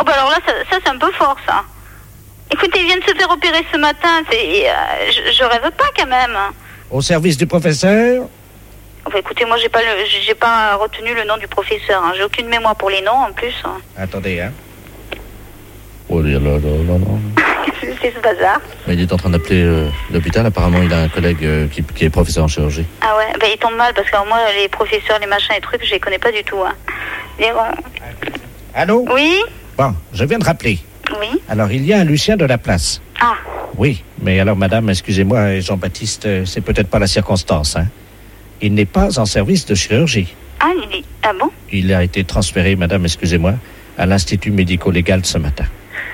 bah alors là, ça c'est un peu fort, ça. Écoutez, il vient de se faire opérer ce matin. Je rêve pas, quand même. Au service du professeur? Enfin, écoutez, moi, j'ai pas retenu le nom du professeur. Hein. J'ai aucune mémoire pour les noms, en plus. Hein. Attendez, hein. Oh là là là là. Qu'est-ce que c'est ce bazar? Mais il est en train d'appeler l'hôpital. Apparemment, il a un collègue qui est professeur en chirurgie. Ah ouais, bah il tombe mal, parce que moi, les professeurs, les machins, les trucs, je les connais pas du tout. Hein. Mais bon... Allô? Oui? Bon, je viens de rappeler. Oui? Alors, il y a un Lucien de la place. Ah. Oui, mais alors, madame, excusez-moi, Jean-Baptiste, c'est peut-être pas la circonstance, hein. Il n'est pas en service de chirurgie. Ah, ah bon? Il a été transféré, madame, excusez-moi, à l'Institut médico-légal ce matin.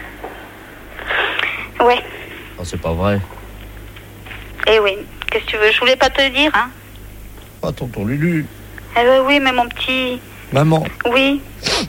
Ouais. Oh, c'est pas vrai. Eh oui, qu'est-ce que tu veux? Je voulais pas te le dire, hein. Oh, tonton Lulu. Eh ben oui, mais mon petit... Maman. Oui.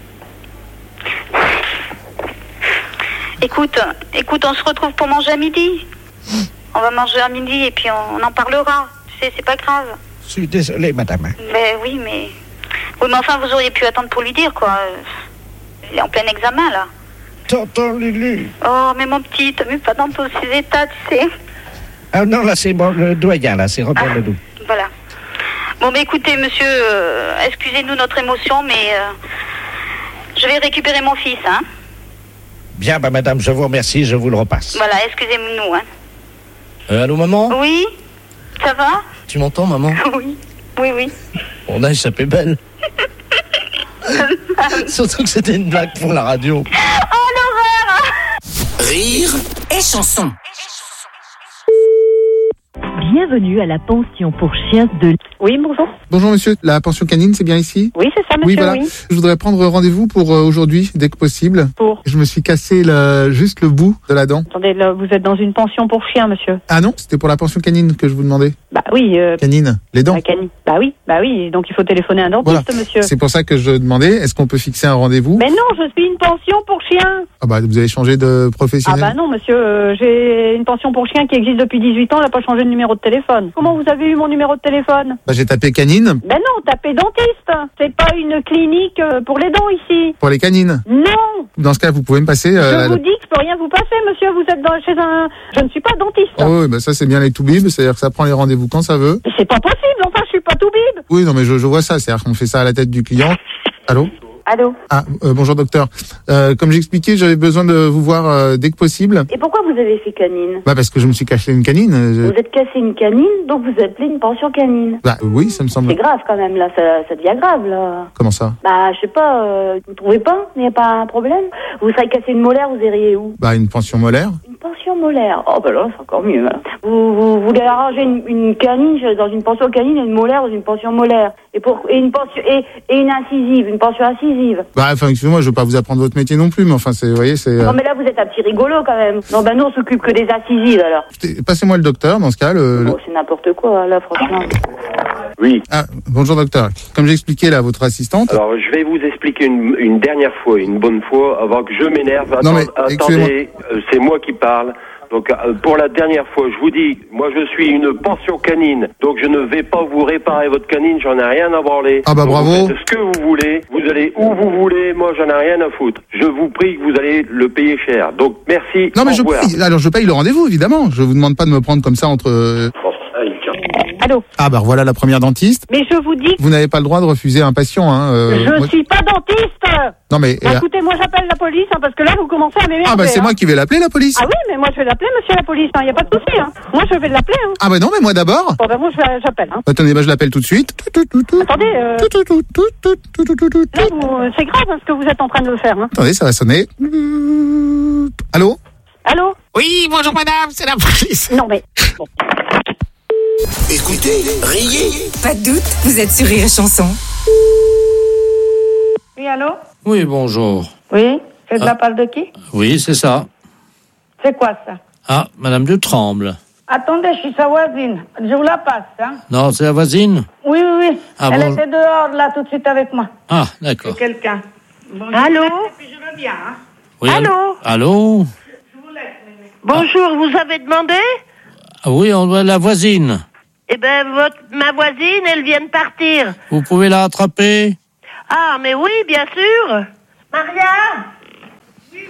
Écoute, on se retrouve pour manger à midi. On va manger à midi et puis on en parlera. Tu sais, c'est pas grave. Je suis désolé, madame. Ben oui, mais... Oui, mais enfin, vous auriez pu attendre pour lui dire, quoi. Il est en plein examen, là. Tonton Lulu. Oh, mais mon petit, t'as vu pas dans tous ces états, tu sais. Ah non, là, c'est bon, le doyen, là, c'est Robert Ledoux. Voilà. Bon, mais écoutez, monsieur, excusez-nous notre émotion, mais je vais récupérer mon fils, hein. Bien, bah, madame, je vous remercie, je vous le repasse. Voilà, excusez-nous, hein. Allô, maman? Oui? Ça va? Tu m'entends, maman? Oui. Oui. On a échappé belle. Surtout que c'était une blague pour la radio. Oh, l'horreur! Rire et chanson. Bienvenue à la pension pour chiens de... Oui, bonjour. Bonjour monsieur, la pension canine, c'est bien ici? Oui, c'est ça, monsieur, Oui, voilà. oui. Je voudrais prendre rendez-vous pour aujourd'hui, dès que possible. Pour? Je me suis cassé juste le bout de la dent. Attendez, là, vous êtes dans une pension pour chiens, monsieur. Ah non, c'était pour la pension canine que je vous demandais. Bah oui. Canine, les dents. Canine. Bah oui. Donc il faut téléphoner à un dentiste, Voilà. monsieur. C'est pour ça que je demandais, est-ce qu'on peut fixer un rendez-vous? Mais non, je suis une pension pour chiens. Ah bah vous avez changé de Ah professionnel? bah non, monsieur, j'ai une pension pour chiens qui existe depuis 18 ans, elle n'a pas changé de numéro de téléphone. Comment vous avez eu mon numéro de téléphone? Bah j'ai tapé canine Ben non, tapez dentiste. C'est pas une clinique pour les dents ici. pour les canines. Non. Dans ce cas, vous pouvez me passer... Je vous dis que je peux rien vous passer, monsieur. Vous êtes chez un... Je ne suis pas dentiste. Oh oui, bah ça c'est bien les tout-bib, c'est-à-dire que ça prend les rendez-vous quand ça veut. Mais c'est pas possible, enfin, je suis pas tout bib. Oui, non mais je vois ça, c'est-à-dire qu'on fait ça à la tête du client. Allô? Allô? Ah, bonjour docteur. Comme j'expliquais, j'avais besoin de vous voir dès que possible. Et pourquoi vous avez fait canine? Bah parce que je me suis cassé une canine. Vous êtes cassé une canine, donc vous appelez une pension canine. Bah oui, ça me semble. C'est grave quand même, là, ça devient grave, là. Comment ça? Bah, je sais pas, vous trouvez pas? Il n'y a pas un problème? Vous serez cassé une molaire, vous iriez où? Bah une pension molaire. Une pension molaire. Oh, bah là, c'est encore mieux, là. Vous voulez arranger une canine dans une pension canine et une molaire dans une pension molaire. Et une pension, et une incisive, une pension incisive. Bah enfin, excusez-moi, je veux pas vous apprendre votre métier non plus, mais enfin, vous voyez, c'est... Non, mais là, vous êtes un petit rigolo, quand même. Non, bah nous, on s'occupe que des incisives, alors. Passez-moi le docteur, dans ce cas, Oh, c'est n'importe quoi, là, franchement. Oui. Ah, bonjour docteur. Comme j'expliquais là à votre assistante... Alors, je vais vous expliquer une dernière fois, une bonne fois, avant que je m'énerve. Non, mais, attendez, c'est moi qui parle. Donc, pour la dernière fois, je vous dis, moi je suis une pension canine, donc je ne vais pas vous réparer votre canine, j'en ai rien à branler. Ah bah donc, bravo. Vous faites ce que vous voulez, vous allez où vous voulez, moi j'en ai rien à foutre. Je vous prie que vous allez le payer cher. Donc, merci. Non mais je paye, alors je paye le rendez-vous, évidemment. Je vous demande pas de me prendre comme ça entre... Allô? Ah bah voilà la première dentiste. Mais je vous dis... Vous n'avez pas le droit de refuser un patient, hein. Je suis pas dentiste. Non mais... Écoutez, moi j'appelle la police, hein, parce que là vous commencez à m'énerver. Ah bah c'est moi qui vais l'appeler la police. Ah oui, mais moi je vais l'appeler, monsieur la police, il n'y a pas de souci. Hein. Moi je vais l'appeler. Hein. Ah bah non, mais moi d'abord. Bon bah moi j'appelle. Hein. Attendez, bah je l'appelle tout de suite. Attendez, là c'est grave hein, ce que vous êtes en train de faire. Hein. Attendez, ça va sonner. Allô? Allô? Oui, bonjour madame, c'est la police. Non mais... Bon. Écoutez, riez. Pas de doute, vous êtes sur Rire et Chanson. Oui, allô? Oui, bonjour. Oui, c'est de la part de qui? Oui, c'est ça. C'est quoi ça? Ah, madame de Tremble. Attendez, je suis sa voisine. Je vous la passe, hein? Non, c'est la voisine? Oui. Ah, elle bon. était dehors, là, tout de suite avec moi. Ah, d'accord. C'est quelqu'un. Bon, Allô? Et puis je reviens, hein? Oui, Allô? Allô? Je vous laisse, mémé. Bonjour, vous avez demandé? Ah oui, on doit la voisine. Eh ben, ma voisine, elle vient de partir. Vous pouvez la rattraper? Ah, mais oui, bien sûr. Maria? Oui,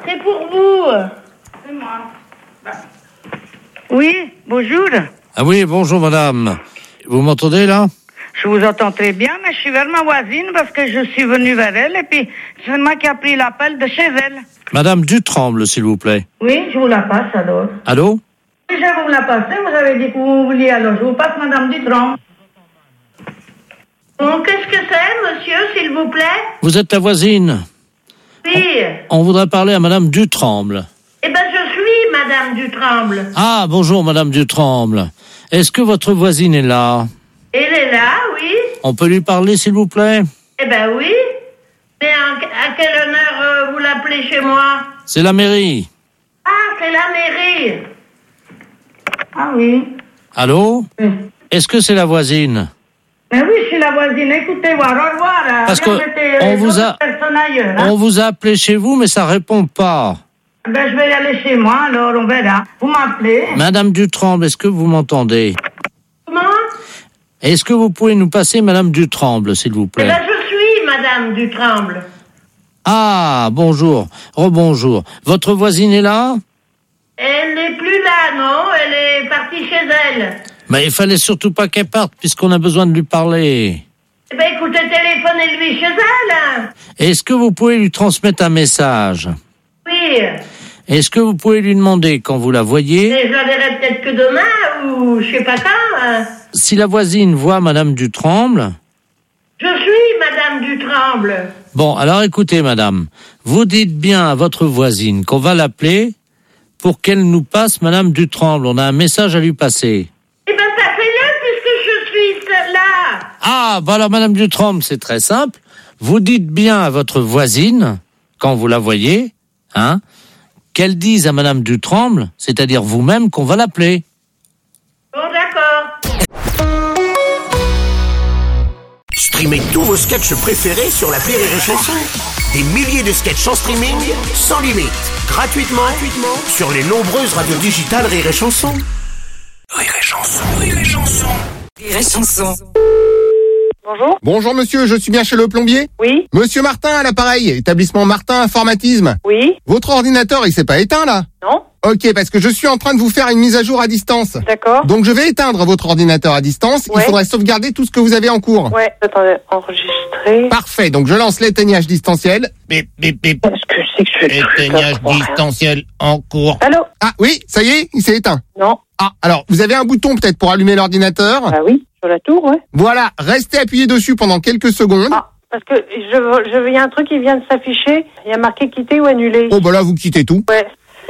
c'est pour vous. C'est moi. Oui, bonjour. Ah oui, bonjour madame. Vous m'entendez là? Je vous entends très bien, mais je suis vers ma voisine parce que je suis venue vers elle et puis c'est moi qui a pris l'appel de chez elle. Madame Dutremble, s'il vous plaît. Oui, je vous la passe alors. Allô? Oui, je vais vous la passer, vous avez dit que vous vouliez, alors je vous passe Madame Dutremble. Bon, qu'est-ce que c'est, monsieur, s'il vous plaît? Vous êtes la voisine. Oui. On voudrait parler à madame Dutremble. Eh ben, je suis Madame Dutremble. Ah, bonjour madame Dutremble. Est-ce que votre voisine est là? Elle est là, oui. On peut lui parler, s'il vous plaît? Eh ben oui. Mais à quel honneur vous l'appelez chez moi? C'est la mairie. Ah, c'est la mairie. Ah oui. Allô? Oui. Est-ce que c'est la voisine? Mais oui, je suis la voisine. Écoutez, au revoir. Parce que on vous a appelé chez vous, mais ça répond pas. Ben, je vais y aller chez moi, alors on verra. Vous m'appelez. Madame Dutremble, est-ce que vous m'entendez? Comment? Est-ce que vous pouvez nous passer Madame Dutremble, s'il vous plaît? Eh ben, je suis Madame Dutremble. Ah, bonjour. Rebonjour. Votre voisine est là? Elle n'est plus là, non. Elle est partie chez elle. Mais il fallait surtout pas qu'elle parte, puisqu'on a besoin de lui parler. Eh ben, écoutez, téléphonez-lui chez elle. Est-ce que vous pouvez lui transmettre un message? Oui. Est-ce que vous pouvez lui demander quand vous la voyez? Et je la verrai peut-être que demain, ou je sais pas quand. Si la voisine voit Madame Dutremble... Je suis Madame Dutremble. Bon, alors écoutez, madame. Vous dites bien à votre voisine qu'on va l'appeler pour qu'elle nous passe Madame Dutremble. On a un message à lui passer. Eh ben, passez-le puisque je suis là. Ah, bah alors Madame Dutremble, c'est très simple. Vous dites bien à votre voisine, quand vous la voyez, qu'elle dise à Madame Dutremble, c'est-à-dire vous-même, qu'on va l'appeler. Bon, d'accord. Streamez tous vos sketchs préférés sur l'appli Rire et Chanson. Des milliers de sketchs en streaming, sans limite, gratuitement sur les nombreuses radios digitales Rire et Chanson. Rire et Chanson, Rire et Chanson. Rire et Chanson. Bonjour. Bonjour monsieur, je suis bien chez le plombier? Oui. Monsieur Martin à l'appareil, établissement Martin Informatisme. Oui. Votre ordinateur, il s'est pas éteint là? Non. Ok, parce que je suis en train de vous faire une mise à jour à distance. D'accord. Donc je vais éteindre votre ordinateur à distance. Ouais. Il faudrait sauvegarder tout ce que vous avez en cours. Ouais, attendez, enregistrer. Parfait, donc je lance l'éteignage distanciel. Bip, bip, bip. Est-ce que c'est que je fais le Éteignage distanciel en cours. Allô? Ah oui, ça y est, il s'est éteint. Non. Ah, alors, vous avez un bouton peut-être pour allumer l'ordinateur? Ah oui, sur la tour, ouais. Voilà, restez appuyé dessus pendant quelques secondes. Ah, parce que il y a un truc qui vient de s'afficher. Il y a marqué quitter ou annuler. Oh bah là, vous quittez tout. Ouais.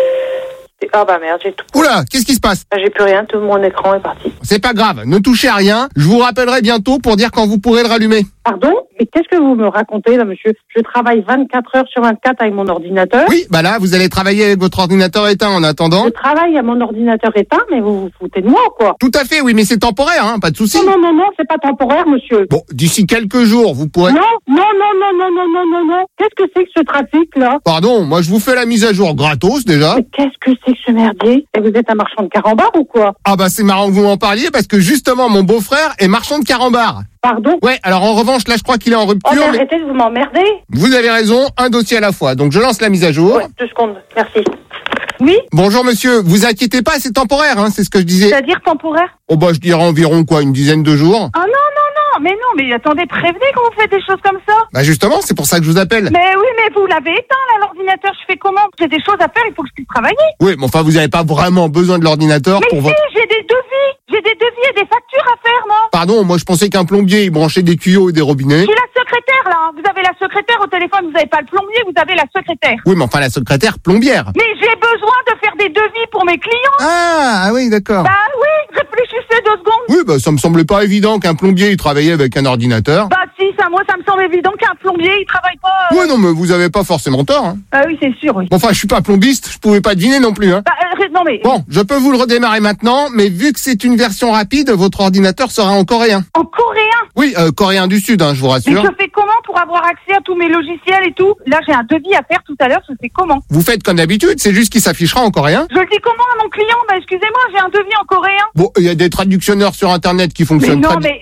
Ah bah merde, j'ai tout. Oula, qu'est-ce qui se passe? Ah, j'ai plus rien, tout mon écran est parti. C'est pas grave, ne touchez à rien. Je vous rappellerai bientôt pour dire quand vous pourrez le rallumer. Pardon? Mais qu'est-ce que vous me racontez là, monsieur? Je travaille 24 heures sur 24 avec mon ordinateur. Oui, bah là, vous allez travailler avec votre ordinateur éteint en attendant. Je travaille à mon ordinateur éteint, mais vous vous foutez de moi ou quoi? Tout à fait, oui, mais c'est temporaire, pas de souci. Non, c'est pas temporaire, monsieur. Bon, d'ici quelques jours, vous pourrez... Non. Qu'est-ce que c'est que ce trafic, là? Pardon, moi je vous fais la mise à jour gratos, déjà. Mais qu'est-ce que c'est que ce merdier? Et vous êtes un marchand de carambar ou quoi? Ah bah c'est marrant que vous m'en parliez, parce que justement, mon beau-frère est marchand de carambar. Pardon? Ouais, alors en revanche, là je crois qu'il est en rupture. Oh, mais arrêtez de vous m'emmerder. Vous avez raison, un dossier à la fois. Donc je lance la mise à jour. Ouais, 2 secondes, merci. Oui? Bonjour monsieur, vous inquiétez pas, c'est temporaire, c'est ce que je disais. C'est-à-dire temporaire? Oh bah je dirais environ quoi, une dizaine de jours. Ah non, mais attendez, prévenez quand vous faites des choses comme ça. Bah justement, c'est pour ça que je vous appelle. Mais oui, mais vous l'avez éteint là, l'ordinateur, je fais comment? J'ai des choses à faire, il faut que je puisse travailler. Oui, mais enfin vous n'avez pas vraiment besoin de l'ordinateur pour votre... j'ai des devis et des factures à faire, moi. Pardon, moi je pensais qu'un plombier il branchait des tuyaux et des robinets. Je suis la secrétaire là, vous avez la secrétaire au téléphone, vous n'avez pas le plombier, vous avez la secrétaire. Oui, mais enfin la secrétaire plombière. Mais j'ai besoin de faire des devis pour mes clients. Ah oui, d'accord. Bah oui, réfléchissez 2 secondes. Oui, bah ça me semblait pas évident qu'un plombier il travaillait avec un ordinateur. Bah si, moi ça me semble évident qu'un plombier il travaille pas... Ouais, non, mais vous avez pas forcément tort. Ah oui, c'est sûr, oui. Bon, enfin, je suis pas plombiste, je pouvais pas deviner non plus. Bah, non mais... Bon, je peux vous le redémarrer maintenant, mais vu que c'est une version rapide, votre ordinateur sera en coréen. En coréen? Oui, coréen du Sud, je vous rassure. Mais je fais comment pour avoir accès à tous mes logiciels et tout? Là, j'ai un devis à faire tout à l'heure, je fais comment? Vous faites comme d'habitude, c'est juste qu'il s'affichera en coréen. Je le dis comment à mon client? Bah excusez-moi, j'ai un devis en coréen. Bon, il y a des traductionneurs sur Internet qui fonctionnent très bien.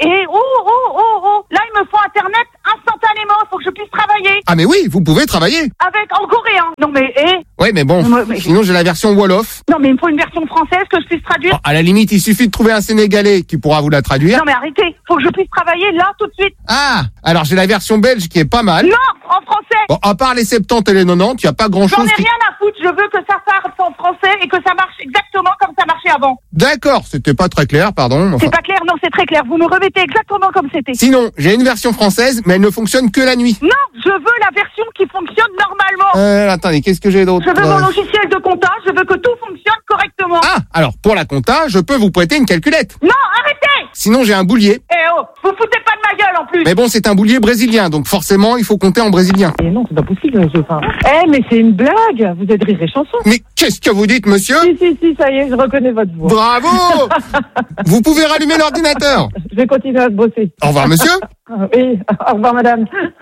Là, il me faut Internet instantanément, il faut que je puisse travailler. Ah mais oui, vous pouvez travailler. En coréen. Non mais, Ouais, mais bon, sinon j'ai la version Wolof. Non, mais il me faut une version française que je puisse traduire. Bon, à la limite, il suffit de trouver un Sénégalais qui pourra vous la traduire. Non, mais arrêtez. Faut que je puisse travailler là, tout de suite. Ah, alors j'ai la version belge qui est pas mal. Non, en français. Bon, à part les 70 et les 90, il n'y a pas grand-chose J'en ai rien à foutre. Je veux que ça parte en français et que ça marche exactement comme ça marchait avant. D'accord, c'était pas très clair, pardon. Enfin... C'est pas clair, non, c'est très clair. Vous me remettez exactement comme c'était. Sinon, j'ai une version française, mais elle ne fonctionne que la nuit. Non, je veux la version qui fonctionne normalement. Attendez, qu'est-ce que j'ai d'autre? Je veux mon logiciel de compta, je veux que tout fonctionne correctement. Ah, alors pour la compta, je peux vous prêter une calculette. Non, arrêtez. Sinon, j'ai un boulier. Eh oh, vous foutez pas de ma gueule en plus. Mais bon, c'est un boulier brésilien, donc forcément, il faut compter en brésilien. Eh non, c'est pas possible, mais c'est une blague. Vous êtes Rire et Chanson. Mais qu'est-ce que vous dites, monsieur? Si, ça y est, je reconnais votre voix. Bravo. Vous pouvez rallumer l'ordinateur. Je vais continuer à bosser. Au revoir, monsieur. Oui, au revoir, madame.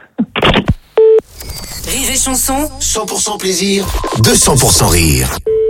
Rire et Chanson. 100% plaisir, 200% rire.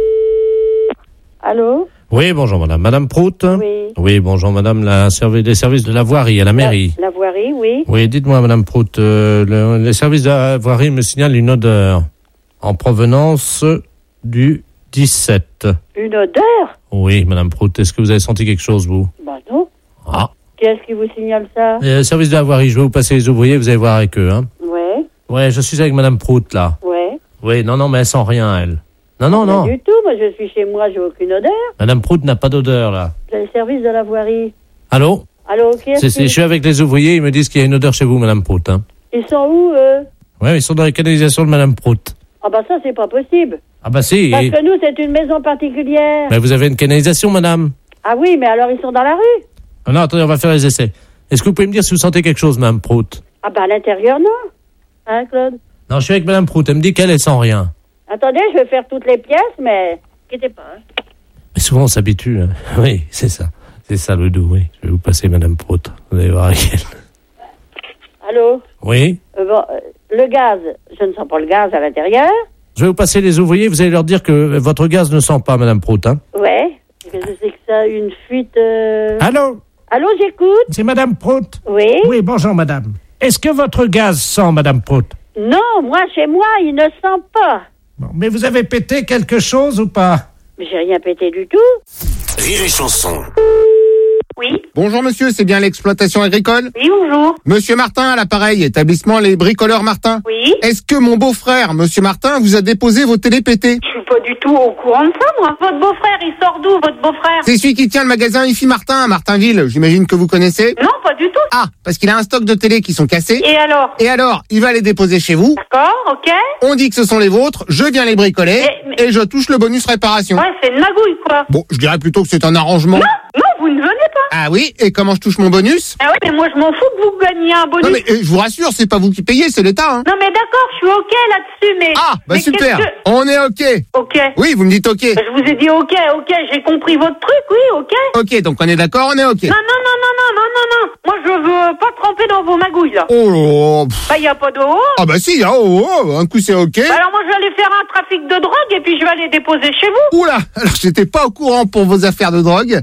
Allô? Oui, bonjour madame. Madame Prout? Oui. Oui, bonjour madame, les services de la voirie à la mairie. La voirie, oui. Oui, dites-moi madame Prout, les services de la voirie me signalent une odeur en provenance du 17. Une odeur? Oui, madame Prout, est-ce que vous avez senti quelque chose, vous? Bah non. Ah. Qu'est-ce qui vous signale ça? Service de la voirie, je vais vous passer les ouvriers, vous allez voir avec eux, hein. Ouais. Ouais, je suis avec madame Prout, là. Ouais. Oui, non, mais elle sent rien, elle. Non. Pas du tout, moi je suis chez moi, j'ai aucune odeur. Madame Prout n'a pas d'odeur, là. C'est le service de la voirie. Allô? Allô, qui est-ce Je suis avec les ouvriers, ils me disent qu'il y a une odeur chez vous, madame Prout, hein. Ils sont où, eux? Ouais, ils sont dans la canalisation de madame Prout. Ah bah ça, c'est pas possible. Ah bah si. Parce que nous, c'est une maison particulière. Mais vous avez une canalisation, madame? Ah oui, mais alors ils sont dans la rue? Ah non, attendez, on va faire les essais. Est-ce que vous pouvez me dire si vous sentez quelque chose, madame Prout? Ah bah à l'intérieur, non. Hein, Claude? Non, je suis avec madame Prout, elle me dit qu'elle sent rien. Attendez, je vais faire toutes les pièces, mais... Quittez pas, hein. Mais souvent, on s'habitue, hein. Oui, c'est ça. C'est ça, le doux, oui. Je vais vous passer madame Prout. Vous allez voir avec elle. Allô? Oui? Le gaz, je ne sens pas le gaz à l'intérieur. Je vais vous passer les ouvriers, vous allez leur dire que votre gaz ne sent pas, madame Prout, hein. Ouais. Qu'est-ce que c'est que ça? Une fuite... Allô? Allô, j'écoute? C'est madame Prout? Oui? Oui, bonjour madame. Est-ce que votre gaz sent, madame Prout? Non, moi, chez moi, il ne sent pas. Bon, mais vous avez pété quelque chose ou pas? Mais j'ai rien pété du tout. Rire et Chanson. Oui. Bonjour monsieur, c'est bien l'exploitation agricole? Oui, bonjour. Monsieur Martin à l'appareil, établissement Les Bricoleurs Martin. Oui. Est-ce que mon beau-frère, monsieur Martin, vous a déposé vos télés pétées? Je suis pas du tout au courant de ça, moi. Votre beau-frère, il sort d'où, votre beau-frère? C'est celui qui tient le magasin IFI Martin à Martinville, j'imagine que vous connaissez? Non, pas du tout. Ah, parce qu'il a un stock de télé qui sont cassés. Et alors? Et alors, il va les déposer chez vous. D'accord, ok. On dit que ce sont les vôtres, je viens les bricoler et je touche le bonus réparation. Ouais, c'est une magouille, quoi. Bon, je dirais plutôt que c'est un arrangement. Non, vous ne venez pas. Ah oui, et comment je touche mon bonus? Ah ouais, mais moi, je m'en fous que vous gagniez un bonus. Non mais je vous rassure, c'est pas vous qui payez, c'est l'État, hein. Non, mais d'accord, je suis ok là-dessus, mais... Ah, bah mais super, qu'est-ce que- on est ok. Ok. Oui, vous me dites ok. Je vous ai dit ok, j'ai compris votre truc, oui, ok. Ok, donc on est d'accord, on est ok. Non. Moi, je veux pas tremper dans vos magouilles, là. Oh, Bah, y a pas de haut. ah bah si, un coup c'est ok. Bah, alors, moi, je vais aller faire un trafic de drogue et puis je vais aller déposer chez vous. Oula, alors j'étais pas au courant pour vos affaires de drogue.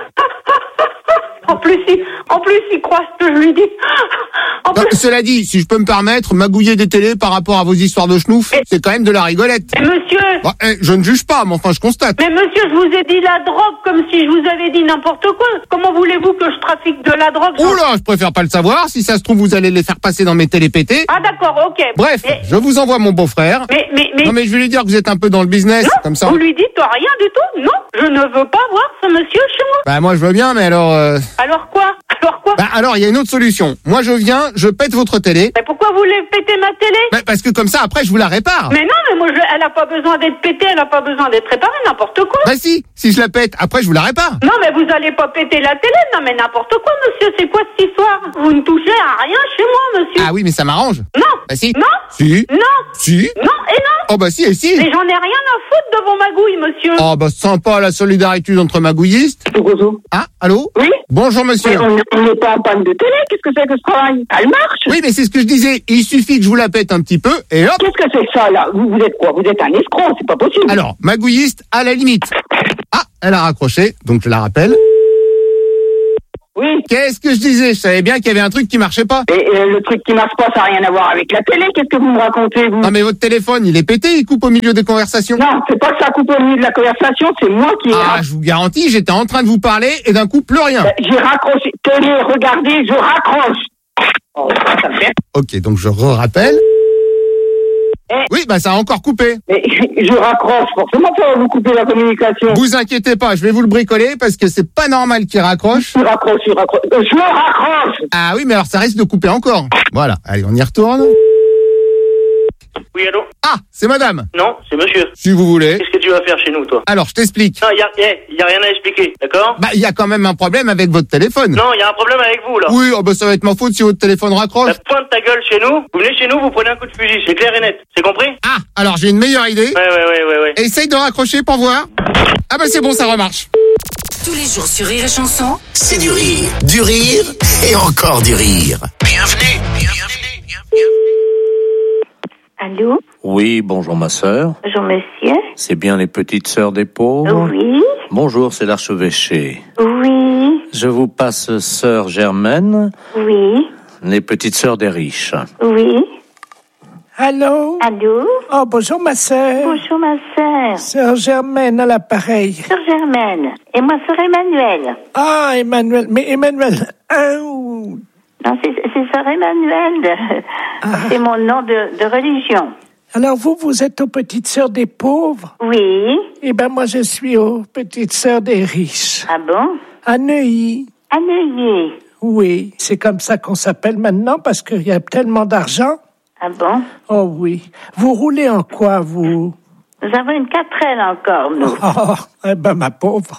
En plus, il croit ce que je lui dis. En Non, plus... cela dit, si je peux me permettre, magouiller des télés par rapport à vos histoires de schnouf, c'est quand même de la rigolette. Mais monsieur... Bon, je ne juge pas, mais enfin je constate. Mais monsieur, je vous ai dit la drogue comme si je vous avais dit n'importe quoi. Comment voulez-vous que je trafique de la drogue? Oula, je préfère pas le savoir. Si ça se trouve, vous allez les faire passer dans mes télés pétées. Ah d'accord, ok. Bref, je vous envoie mon beau-frère. Mais... Non mais je vais lui dire que vous êtes un peu dans le business, Non, comme ça. vous lui dites rien du tout? Non, je ne veux pas voir ce monsieur chez moi. Bah moi je veux bien, mais alors... Alors quoi? Bah alors il y a une autre solution. Moi je viens, je pète votre télé. Mais pourquoi vous voulez péter ma télé? Bah, parce que comme ça après je vous la répare. Mais non, mais moi elle a pas besoin d'être pétée, elle a pas besoin d'être réparée, n'importe quoi. Bah si je la pète, après je vous la répare. Non, mais vous allez pas péter la télé, non mais n'importe quoi, monsieur, c'est quoi cette histoire? Vous ne touchez à rien chez moi, monsieur. Ah oui, mais ça m'arrange. Non. Bah si. Non. Si. Non. Si. Non et non. Oh bah si et si. Mais j'en ai rien à foutre de vos magouilles, monsieur. Oh bah sympa la solidarité entre magouillistes. Ah, allô? Oui. Bonjour monsieur. Mais on n'est pas en panne de télé, qu'est-ce que c'est que ce travail? Elle marche? Oui, mais c'est ce que je disais. Il suffit que je vous la pète un petit peu et hop. Qu'est-ce que c'est que ça, là? Vous êtes quoi? Vous êtes un escroc, c'est pas possible. Alors, magouilliste à la limite. Ah, elle a raccroché, donc je la rappelle. Oui. Qu'est-ce que je disais? Je savais bien qu'il y avait un truc qui marchait pas. Et le truc qui marche pas, ça n'a rien à voir avec la télé. Qu'est-ce que vous me racontez, vous? Non, mais votre téléphone, il est pété, il coupe au milieu des conversations. Non, c'est pas que ça coupe au milieu de la conversation, c'est moi qui... Ah, je vous garantis, j'étais en train de vous parler et d'un coup, plus rien. J'ai raccroché. Télé, regardez, je raccroche. Oh, ça me fait... Ok, donc je rappelle. Oui, bah ça a encore coupé. Mais je raccroche, forcément ça va vous couper la communication. Vous inquiétez pas, je vais vous le bricoler parce que c'est pas normal qu'il raccroche. Je raccroche. Je raccroche. Ah oui, mais alors ça risque de couper encore. Voilà, allez, on y retourne. Oui, allô? Ah, c'est madame. Non, c'est monsieur. Si vous voulez. Qu'est-ce que tu vas faire chez nous, toi? Alors, je t'explique. Non, y a rien à expliquer, d'accord? Bah, il y a quand même un problème avec votre téléphone. Non, il y a un problème avec vous, là. Oui, oh bah ça va être ma faute si votre téléphone raccroche. Bah, pointe ta gueule chez nous, vous venez chez nous, vous prenez un coup de fusil, c'est clair et net, c'est compris? Ah, alors j'ai une meilleure idée. Ouais. Essaye de raccrocher pour voir. Ah bah c'est bon, ça remarche. Tous les jours sur Rire et Chanson. C'est du rire et encore du rire. Bienvenue. Allô? Oui, bonjour ma sœur. Bonjour monsieur. C'est bien les petites sœurs des pauvres? Oui. Bonjour, c'est l'archevêché. Oui. Je vous passe sœur Germaine, Oui. les petites sœurs des riches. Oui. Allô? Allô? Oh, bonjour ma sœur. Bonjour ma sœur. Sœur Germaine à l'appareil. Sœur Germaine. Et moi, sœur Emmanuel. Ah, Emmanuel. Mais Emmanuel... Non, c'est sœur Emmanuel. C'est mon nom de religion. Alors vous êtes aux petites sœurs des pauvres? Oui. Eh ben moi, je suis aux petites sœurs des riches. Ah bon? À Neuilly. À Neuilly. Oui, c'est comme ça qu'on s'appelle maintenant parce qu'il y a tellement d'argent. Ah bon? Oh oui. Vous roulez en quoi, vous? Nous avons une 4L encore, nous. Oh, eh ben ma pauvre.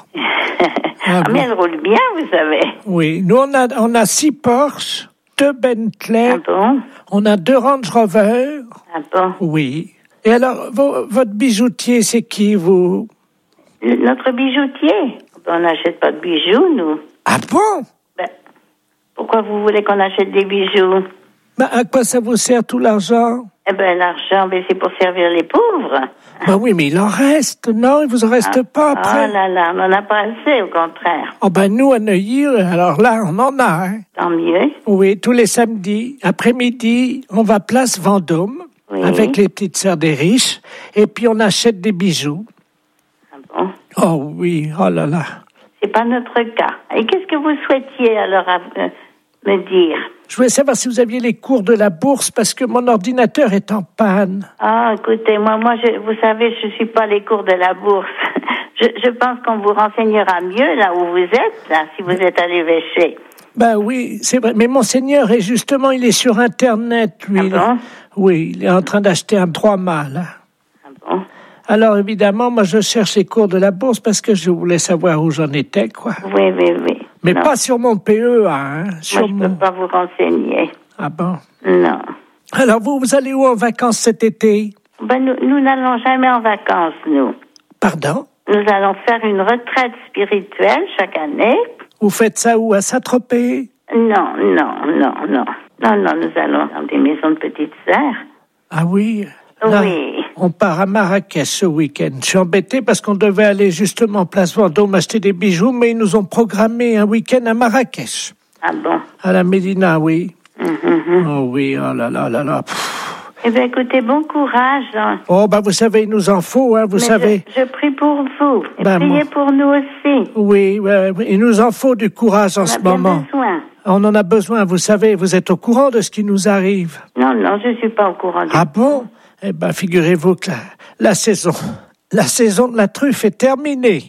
Mais elle roule bien, vous savez. Oui, nous on a 6 Porsche, 2 Bentley. Ah bon? On a 2 Range Rover. Ah bon? Oui. Et alors, votre bijoutier, c'est qui, vous? Notre bijoutier? On n'achète pas de bijoux, nous. Ah bon? Ben, pourquoi vous voulez qu'on achète des bijoux? Ben, à quoi ça vous sert tout l'argent? Eh ben, l'argent, c'est pour servir les pauvres. Ben oui, mais il en reste, non? Il vous en reste pas après? Oh là là, on n'en a pas assez, au contraire. Oh ben nous, à Neuilly, alors là, on en a, hein. Tant mieux. Oui, tous les samedis, après-midi, on va place Vendôme, avec les petites sœurs des riches, et puis on achète des bijoux. Ah bon? Oh oui, oh là là. C'est pas notre cas. Et qu'est-ce que vous souhaitiez, alors, me dire? Je voulais savoir si vous aviez les cours de la bourse parce que mon ordinateur est en panne. Ah, écoutez, moi, vous savez, je suis pas les cours de la bourse. Je pense qu'on vous renseignera mieux là où vous êtes, là, si vous êtes à l'évêché. Ben oui, c'est vrai. Mais Monseigneur, et justement, il est sur Internet, lui. Ah bon? Oui, il est en train d'acheter un 3-mâts, là. Ah bon? Alors, évidemment, moi, je cherche les cours de la bourse parce que je voulais savoir où j'en étais, quoi. Oui. Mais non. pas sur mon PEA, hein. Moi, je peux pas vous renseigner. Ah bon? Non. Alors, vous allez où en vacances cet été? Ben, nous n'allons jamais en vacances, nous. Pardon? Nous allons faire une retraite spirituelle chaque année. Vous faites ça où? À Saint-Tropez? Non. Nous allons dans des maisons de petites sœurs. Ah oui? Là, oui. On part à Marrakech ce week-end. Je suis embêté parce qu'on devait aller justement place Vendôme acheter des bijoux, mais ils nous ont programmé un week-end à Marrakech. Ah bon? À la Médina, oui. Oh oui, oh là là là là. Eh bien, écoutez, bon courage. Hein. Oh, ben vous savez, il nous en faut, hein, vous savez. Je prie pour vous. Et priez pour nous aussi. Oui, il nous en faut du courage en ce moment. Besoin. On en a besoin, vous savez, vous êtes au courant de ce qui nous arrive. Non, je suis pas au courant du tout. Ah bon? Eh ben, figurez-vous que la saison de la truffe est terminée.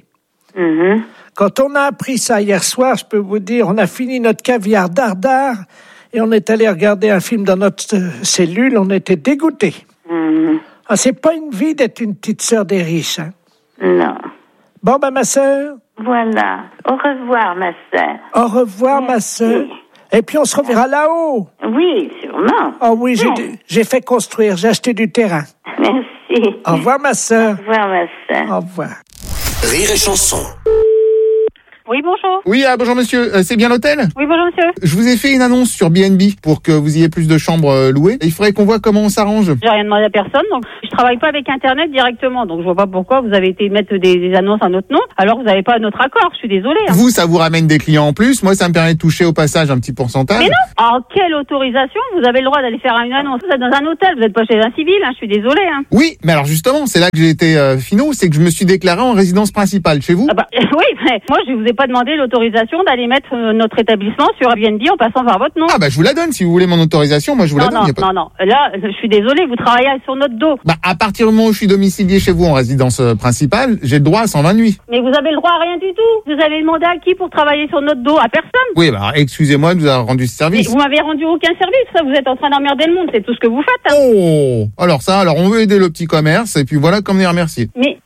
Quand on a appris ça hier soir, je peux vous dire, on a fini notre caviar dardard et on est allé regarder un film dans notre cellule, on était dégoûtés. Ah, c'est pas une vie d'être une petite sœur des riches, hein? Non. Bon, ben, ma sœur. Voilà. Au revoir, ma sœur. Au revoir, ma sœur. Et puis on se reverra là-haut. Oui, sûrement. Oh oui, j'ai fait construire, j'ai acheté du terrain. Merci. Au revoir, ma sœur. Au revoir, ma sœur. Au revoir. Rire et chanson. Oui, bonjour. Oui, bonjour monsieur, c'est bien l'hôtel? Oui, bonjour monsieur. Je vous ai fait une annonce sur BNB pour que vous ayez plus de chambres louées. Il faudrait qu'on voit comment on s'arrange. J'ai rien demandé à personne, donc je travaille pas avec Internet directement, donc je vois pas pourquoi vous avez été mettre des annonces à notre nom, alors vous n'avez pas notre accord, je suis désolée. Hein. Vous, ça vous ramène des clients en plus, moi ça me permet de toucher au passage un petit pourcentage. Mais non. En quelle autorisation vous avez le droit d'aller faire une annonce? Vous êtes dans un hôtel, vous n'êtes pas chez un civil, hein, je suis désolée. Hein. Oui, mais alors justement, c'est là que j'ai été finaux, c'est que je me suis déclaré en résidence principale chez vous. Ah bah, oui, mais moi je vous ai pas demandé l'autorisation d'aller mettre notre établissement sur Airbnb en passant par votre nom. Ah bah je vous la donne, si vous voulez mon autorisation, moi je vous la donne. Non, là je suis désolée, vous travaillez sur notre dos. Bah à partir du moment où je suis domicilié chez vous en résidence principale, j'ai le droit à 120 nuits. Mais vous avez le droit à rien du tout. Vous avez demandé à qui pour travailler sur notre dos? À personne. Oui, bah excusez-moi de vous avoir rendu ce service. Mais vous m'avez rendu aucun service, ça, vous êtes en train d'emmerder le monde, c'est tout ce que vous faites. Hein. Oh, alors on veut aider le petit commerce et puis voilà comme les remercier. Mais.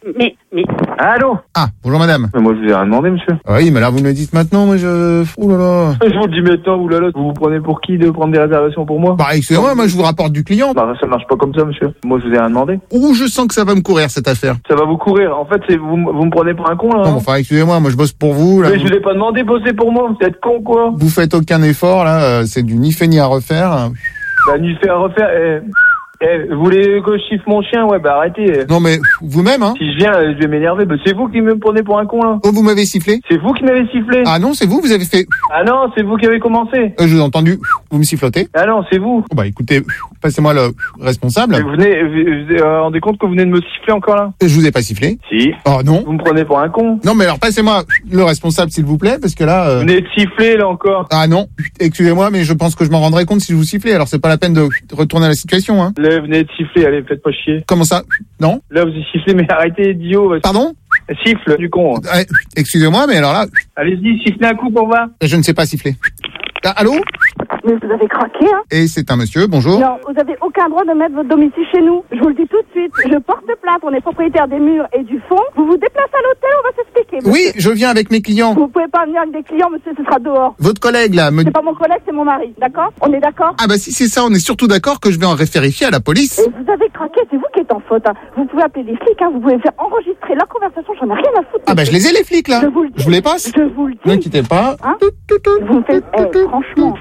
Allô? Ah, bonjour madame. Mais moi je vous ai rien demandé, monsieur. Oui, mais là vous me le dites maintenant, moi Ouh là là. Je vous le dis maintenant, oulala, vous vous prenez pour qui de prendre des réservations pour moi? Bah excusez-moi, moi je vous rapporte du client. Bah ça marche pas comme ça, monsieur. Moi je vous ai rien demandé. Ouh, je sens que ça va me courir cette affaire. Ça va vous courir. En fait, vous me prenez pour un con là. Non, enfin excusez-moi, moi je bosse pour vous. Là, mais je vous ai pas demandé de bosser pour moi, vous êtes con quoi. Vous faites aucun effort là, c'est du ni fait ni à refaire. Bah ni fait à refaire. Vous voulez que je chiffre mon chien? Ouais, bah arrêtez. Non mais vous-même, hein. Si je viens, je vais m'énerver. Bah c'est vous qui me prenez pour un con là. Oh, vous m'avez sifflé? C'est vous qui m'avez sifflé. Ah non, c'est vous avez fait. Ah non, c'est vous qui avez commencé. Je vous ai entendu. Vous me sifflotez. Ah non, c'est vous. Oh, bah écoutez, passez-moi le responsable. Mais vous rendez compte que vous venez de me siffler encore là? Je vous ai pas sifflé. Si. Oh non. Vous me prenez pour un con. Non mais alors passez-moi le responsable s'il vous plaît, parce que là. Vous venez de siffler là encore. Ah non, excusez-moi, mais je pense que je m'en rendrai compte si je vous sifflais. Alors c'est pas la peine de retourner à la situation, hein. Là, vous venez de siffler. Allez, faites pas chier. Comment ça? Non. Là, vous sifflez, mais arrêtez, idiot. Pardon? Siffle, du con. Excusez-moi, mais alors là... Allez-y, sifflez un coup pour voir. Je ne sais pas siffler. Ah, allô? Mais vous avez craqué, hein? Et c'est un monsieur, bonjour. Non, vous avez aucun droit de mettre votre domicile chez nous. Je vous le dis tout de suite. Je porte plainte, on est propriétaire des murs et du fond. Vous vous déplacez à l'hôtel, on va s'expliquer. Oui, je viens avec mes clients. Vous pouvez pas venir avec des clients, monsieur, ce sera dehors. Votre collègue, là, C'est pas mon collègue, c'est mon mari, d'accord? On est d'accord? Ah bah si c'est ça, on est surtout d'accord que je vais en référifier à la police. Et vous avez craqué, c'est vous qui êtes en faute. Hein. Vous pouvez appeler les flics, hein. Vous pouvez faire enregistrer la conversation, j'en ai rien à foutre. Ah bah je les ai les flics, là. Je vous les passe. Je vous le dis. Ne quittez pas. Hein? Vous me faites, franchement.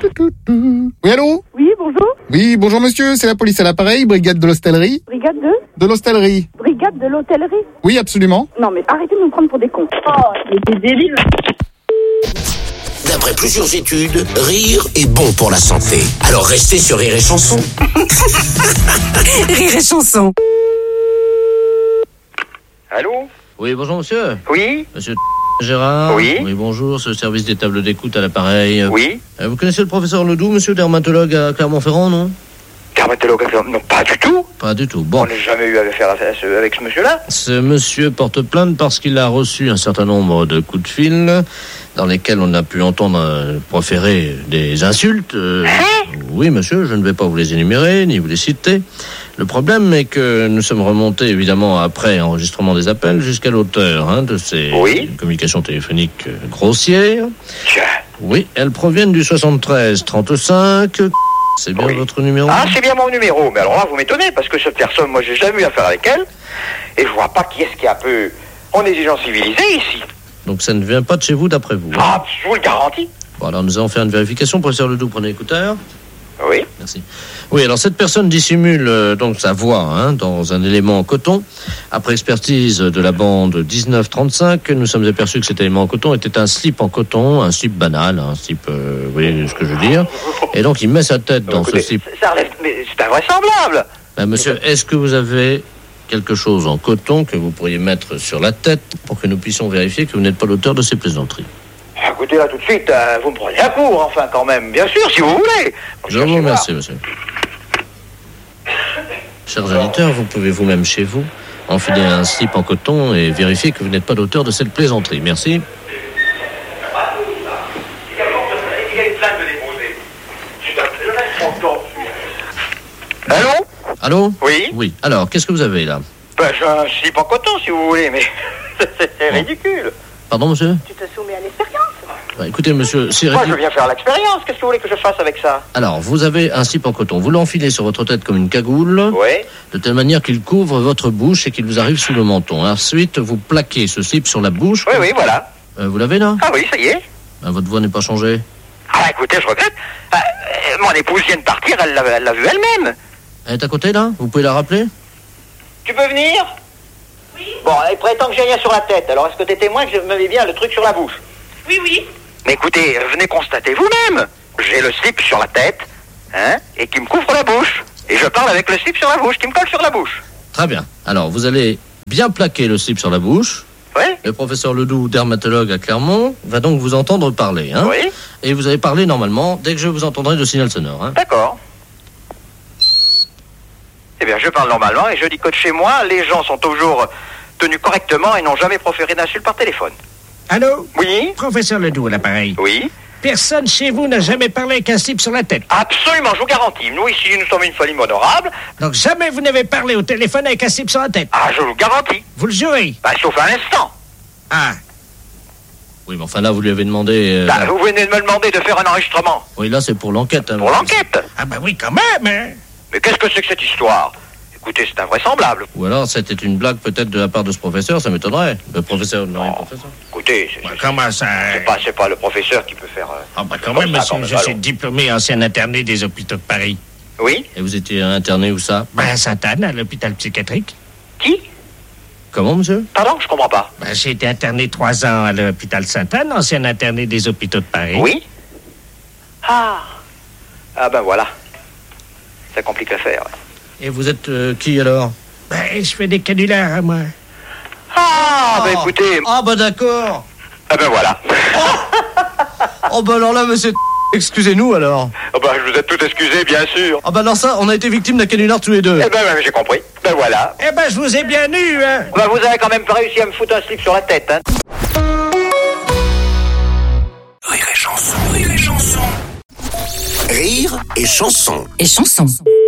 Oui, allô? Oui, bonjour. Oui, bonjour monsieur, c'est la police à l'appareil, brigade de l'hostellerie. Brigade de l'hostellerie. Brigade de l'hôtellerie? Oui, absolument. Non, mais arrêtez de nous prendre pour des cons. Oh, mais des débiles. D'après plusieurs études, rire est bon pour la santé. Alors restez sur Rire et Chanson. Rire et Chanson. Allô? Oui, bonjour monsieur. Oui? Monsieur Gérard. Oui. Oui, bonjour, ce service des tables d'écoute à l'appareil. Oui. Vous connaissez le professeur Ledoux, monsieur dermatologue à Clermont-Ferrand, non? Dermatologue à Clermont? Non, pas du tout. Pas du tout. Bon. On n'a jamais eu affaire avec ce monsieur-là. Ce monsieur porte plainte parce qu'il a reçu un certain nombre de coups de fil dans lesquels on a pu entendre proférer des insultes. Oui, monsieur, je ne vais pas vous les énumérer, ni vous les citer. Le problème est que nous sommes remontés, évidemment, après enregistrement des appels, jusqu'à l'auteur de ces communications téléphoniques grossières. Oui, elles proviennent du 73 35. C'est bien votre numéro? Ah, c'est bien mon numéro. Mais alors là, vous m'étonnez, parce que cette personne, moi, j'ai jamais eu affaire avec elle. Et je vois pas qui est-ce qui a un peu... On est des gens civilisés, ici. Donc ça ne vient pas de chez vous, d'après vous? Ah, je vous le garantis. Bon, alors nous allons faire une vérification. Professeur Ledoux, prenez l'écouteur. Oui. Merci. Oui, alors cette personne dissimule donc sa voix dans un élément en coton. Après expertise de la bande 1935, nous sommes aperçus que cet élément en coton était un slip en coton, un slip banal, un slip, vous voyez ce que je veux dire. Et donc il met sa tête dans ce slip. Ça relève, mais c'est invraisemblable. Monsieur, est-ce que vous avez quelque chose en coton que vous pourriez mettre sur la tête pour que nous puissions vérifier que vous n'êtes pas l'auteur de ces plaisanteries? Écoutez, là, tout de suite, vous me prenez à court, enfin, quand même. Bien sûr, si vous voulez. Je vous remercie, monsieur. Chers auditeurs, vous pouvez vous-même chez vous enfiler un slip en coton et vérifier que vous n'êtes pas l'auteur de cette plaisanterie. Merci. Allô? Allô? Oui? Oui. Alors, qu'est-ce que vous avez là? J'ai un slip en coton, si vous voulez, mais c'est ridicule. Pardon, monsieur? Tu te soumets à l'expérience? Écoutez, monsieur, c'est moi, je viens faire l'expérience. Qu'est-ce que vous voulez que je fasse avec ça? Alors, vous avez un slip en coton. Vous l'enfilez sur votre tête comme une cagoule. Oui. De telle manière qu'il couvre votre bouche et qu'il vous arrive sous le menton. Ensuite, vous plaquez ce slip sur la bouche. Oui, voilà. Vous l'avez là? Ah oui, ça y est. Votre voix n'est pas changée. Ah écoutez, je regrette. Mon épouse vient de partir, elle l'a vu elle-même. Elle est à côté là? Vous pouvez la rappeler? Tu peux venir? Oui. Bon, il prétend que j'ai rien sur la tête. Alors est-ce que t'es témoin que je me mets bien le truc sur la bouche? Oui, oui. Mais écoutez, venez constater vous-même. J'ai le slip sur la tête, hein, et qui me couvre la bouche. Et je parle avec le slip sur la bouche, qui me colle sur la bouche. Très bien. Alors, vous allez bien plaquer le slip sur la bouche. Oui. Le professeur Ledoux, dermatologue à Clermont, va donc vous entendre parler. Hein. Oui. Et vous allez parler normalement dès que je vous entendrai de signal sonore. Hein. D'accord. Eh bien, je parle normalement et je dis que de chez moi, les gens sont toujours tenus correctement et n'ont jamais proféré d'insultes par téléphone. Allô? Oui. Professeur Ledoux, à l'appareil. Oui. Personne chez vous n'a jamais parlé avec un slip sur la tête. Absolument, je vous garantis. Nous, ici, nous sommes une famille honorable. Donc jamais vous n'avez parlé au téléphone avec un slip sur la tête. Ah, je vous garantis. Vous le jurez? Bah, sauf un instant. Ah. Oui, mais enfin là, vous lui avez demandé... Bah, vous venez de me demander de faire un enregistrement. Oui, là, c'est pour l'enquête. Hein, pour l'enquête? Ah bah oui, quand même, hein. Mais qu'est-ce que c'est que cette histoire? Écoutez, c'est invraisemblable. Ou alors, c'était une blague peut-être de la part de ce professeur, ça m'étonnerait. Le professeur, non, professeur. Écoutez, comment ça... C'est pas le professeur qui peut faire... Ah bah quand même, monsieur, je suis diplômé ancien interné des hôpitaux de Paris. Oui. Et vous étiez interné où ça? À Sainte-Anne, à l'hôpital psychiatrique. Qui? Comment, monsieur? Pardon, je comprends pas. J'ai été interné 3 ans à l'hôpital Sainte-Anne, ancien interné des hôpitaux de Paris. Oui. Ah ben voilà. Ça complique l'affaire. Et vous êtes qui alors? Je fais des canulars, moi. Ah, bah écoutez... Ah, bah d'accord. Ah ben voilà. Oh, bah alors là, monsieur... Excusez-nous alors. Ah bah je vous ai tout excusé, bien sûr. Ah bah alors ça, on a été victime d'un canular tous les deux. Eh ben j'ai compris. Ben voilà. Eh ben je vous ai bien eu, hein. Bah vous avez quand même pas réussi à me foutre un slip sur la tête, hein. Rire et chanson, rire et chanson. Rire et chanson. Et chanson.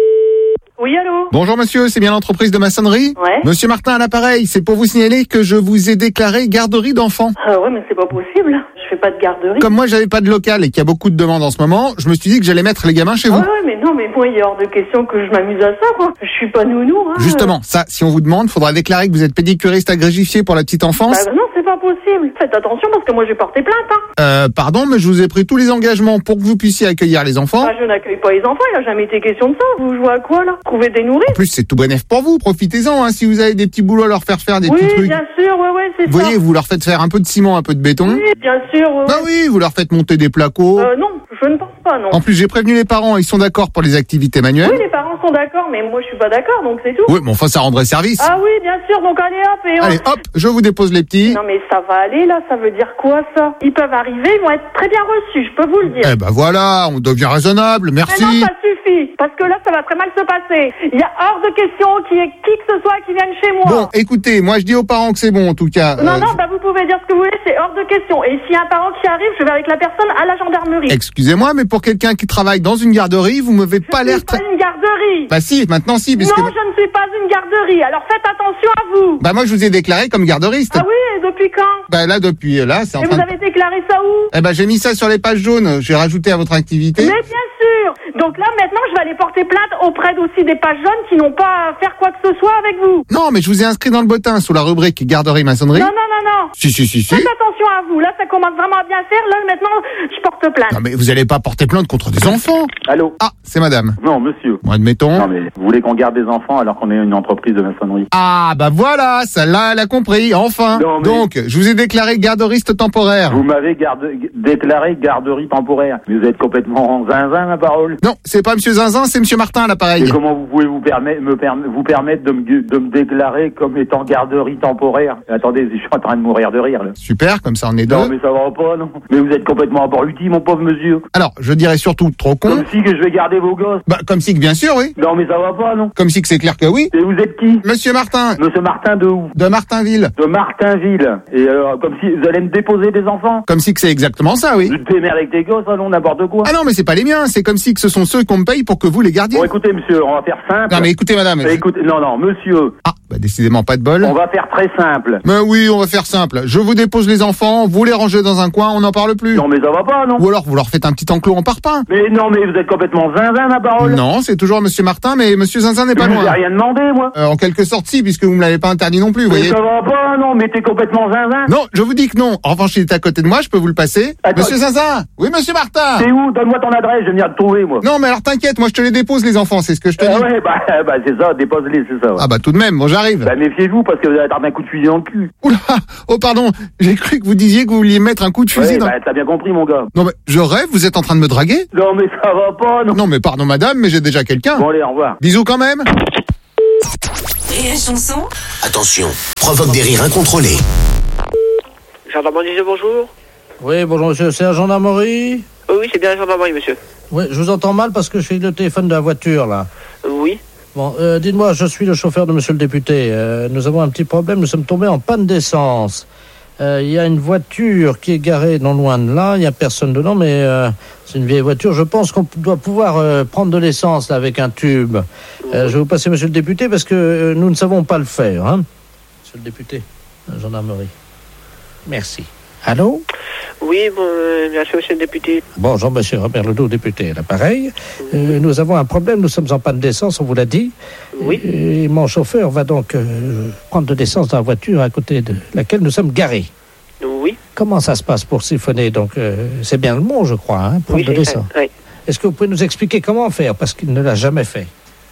Oui, allô? Bonjour monsieur, c'est bien l'entreprise de maçonnerie? Ouais. Monsieur Martin à l'appareil, c'est pour vous signaler que je vous ai déclaré garderie d'enfants. Ouais, mais c'est pas possible. Je fais pas de garderie. Comme moi j'avais pas de local et qu'il y a beaucoup de demandes en ce moment, je me suis dit que j'allais mettre les gamins chez vous. Ouais, mais non, mais moi il est hors de question que je m'amuse à ça, quoi. Je suis pas nounou, hein. Justement, ça, si on vous demande, faudra déclarer que vous êtes pédicuriste agrégifié pour la petite enfance. Bah non, c'est pas possible. Faites attention parce que moi j'ai porté plainte, hein. Pardon, mais je vous ai pris tous les engagements pour que vous puissiez accueillir les enfants. Bah je n'accueille pas les enfants, il a jamais été question de ça. Vous jouez à quoi, là? Trouver des nourrices? En plus, c'est tout bénef pour vous, profitez-en, hein, si vous avez des petits boulots à leur faire des petits trucs. Oui, bien sûr, ouais, c'est ça. Vous voyez, vous leur faites faire un peu de ciment, un peu de béton. Oui, bien sûr, Bah oui, vous leur faites monter des placos. Non, je ne pense pas, non. En plus, j'ai prévenu les parents, ils sont d'accord pour les activités manuelles. Oui, les parents sont d'accord, mais moi je suis pas d'accord, donc c'est tout. Oui, mais enfin, ça rendrait service. Ah oui, bien sûr, donc allez hop, et Allez, hop, je vous dépose les petits. Non mais ça va aller, là, ça veut dire quoi, ça? Ils peuvent arriver, ils vont être très bien reçus, je peux vous le dire. Eh ben voilà, on devient raisonnable, merci. Mais non, ça suffit, parce que là, ça va très mal se passer. Il y a hors de question qu'il y ait qui que ce soit qui vienne chez moi. Bon, écoutez, moi je dis aux parents que c'est bon, en tout cas. Non, bah vous pouvez dire ce que vous voulez, c'est hors de question. Et s'il y a un parent qui arrive, je vais avec la personne à la gendarmerie. Excusez-moi, mais pour quelqu'un qui travaille dans une garderie, vous m'avez pas l'air très... une garderie. Bah si, maintenant si, puisque... Non, je ne suis pas une garderie, alors faites attention à vous. Bah moi je vous ai déclaré comme garderiste. Ah oui, et depuis quand? Bah là, depuis là, c'est en Et train vous avez déclaré ça où? Eh ben j'ai mis ça sur les pages jaunes, j'ai rajouté à votre activité. Mais bien sûr. Donc là, maintenant, je vais aller porter plainte auprès aussi des pages jaunes qui n'ont pas à faire quoi que ce soit avec vous. Non, mais je vous ai inscrit dans le bottin sous la rubrique garderie maçonnerie. Non. Si. Faites attention à vous. Là, ça commence vraiment à bien faire. Là, maintenant, je porte plainte. Non, mais vous allez pas porter plainte contre des enfants. Allô? Ah, c'est madame. Non, monsieur. Bon, admettons. Non, mais vous voulez qu'on garde des enfants alors qu'on est une entreprise de maçonnerie? Ah, bah voilà, celle-là, elle a compris, enfin. Non, mais... Donc, je vous ai déclaré garderiste temporaire. Vous m'avez déclaré garderie temporaire. Mais vous êtes complètement zinzin, ma parole. Non, c'est pas monsieur Zinzin, c'est monsieur Martin à l'appareil. Et comment vous pouvez vous permettre de me déclarer comme étant garderie temporaire? Attendez, je suis en train de mourir de rire, là. Super, comme ça on est deux. Non, mais ça va pas, non. Mais vous êtes complètement abruti, mon pauvre monsieur. Alors, je dirais surtout trop con. Comme si que je vais garder vos gosses. Bah, comme si que bien sûr, oui. Non, mais ça va pas, non. Comme si que c'est clair que oui. Et vous êtes qui? Monsieur Martin. Monsieur Martin de où? De Martinville. De Martinville. Et comme si vous allez me déposer des enfants? Comme si que c'est exactement ça, oui. Je te démerde avec tes gosses, non, n'importe quoi. Ah non, mais c'est pas les miens, c'est comme si que ce sont ceux qu'on me paye pour que vous les gardiez. Bon, écoutez, monsieur, on va faire simple. Non, mais écoutez, madame. Écoutez, non, monsieur. Ah, Bah décidément pas de bol. On va faire très simple. Mais oui, on va faire simple. Je vous dépose les enfants, vous les rangez dans un coin, on n'en parle plus. Non mais ça va pas, non? Ou alors vous leur faites un petit enclos en parpaing. Mais non, mais vous êtes complètement zinzin, ma parole. Non, c'est toujours Monsieur Martin, mais Monsieur Zinzin n'est pas Je loin. vous ai rien demandé, moi. En quelque sorte, si, puisque vous me l'avez pas interdit non plus, vous Mais voyez. ça va pas, non, mais t'es complètement zinzin. Non, je vous dis que non. En revanche, il est à côté de moi, je peux vous le passer. Attends. Monsieur Zinzin. Oui, Monsieur Martin. C'est où? Donne-moi ton adresse, je vais venir te trouver, moi. Non, mais alors t'inquiète, moi je te les dépose les enfants, c'est ce que je te dis. Ouais, bah c'est ça, dépose-les, c'est ça. Ouais. Ah bah tout de même, bon j'arrive. Bah méfiez-vous parce que vous allez tarder un coup de fusil dans le cul. Oula, oh pardon, j'ai cru que vous disiez que vous vouliez mettre un coup de fusil Ouais, dans... bah t'as bien compris, mon gars. Non mais je rêve, vous êtes en train de me draguer? Non mais ça va pas, non. Non mais pardon madame, mais j'ai déjà quelqu'un. Bon allez, au revoir. Bisous quand même. Rire et chanson. Attention, provoque des rires incontrôlés. Gendarmerie, bonjour. Oui, bonjour monsieur, c'est la gendarmerie? Oui, c'est bien la gendarmerie, monsieur. Oui, je vous entends mal parce que je suis le téléphone de la voiture, là. Oui. Bon, dites-moi, je suis le chauffeur de monsieur le député. Nous avons un petit problème, nous sommes tombés en panne d'essence. Il y a une voiture qui est garée non loin de là, il n'y a personne dedans, mais c'est une vieille voiture. Je pense qu'on doit pouvoir prendre de l'essence là, avec un tube. Je vais vous passer monsieur le député parce que nous ne savons pas le faire. Hein. Monsieur le député, la gendarmerie. Merci. Allô? Oui, bon, merci monsieur le député. Bonjour monsieur Robert Ledoux, député à l'appareil. Nous avons un problème, nous sommes en panne d'essence, on vous l'a dit. Oui. Et mon chauffeur va donc prendre de l'essence dans la voiture à côté de laquelle nous sommes garés. Oui. Comment ça se passe pour siphonner? Donc, c'est bien le mot, je crois, hein, prendre Oui, de l'essence. Oui. Est-ce que vous pouvez nous expliquer comment faire? Parce qu'il ne l'a jamais fait.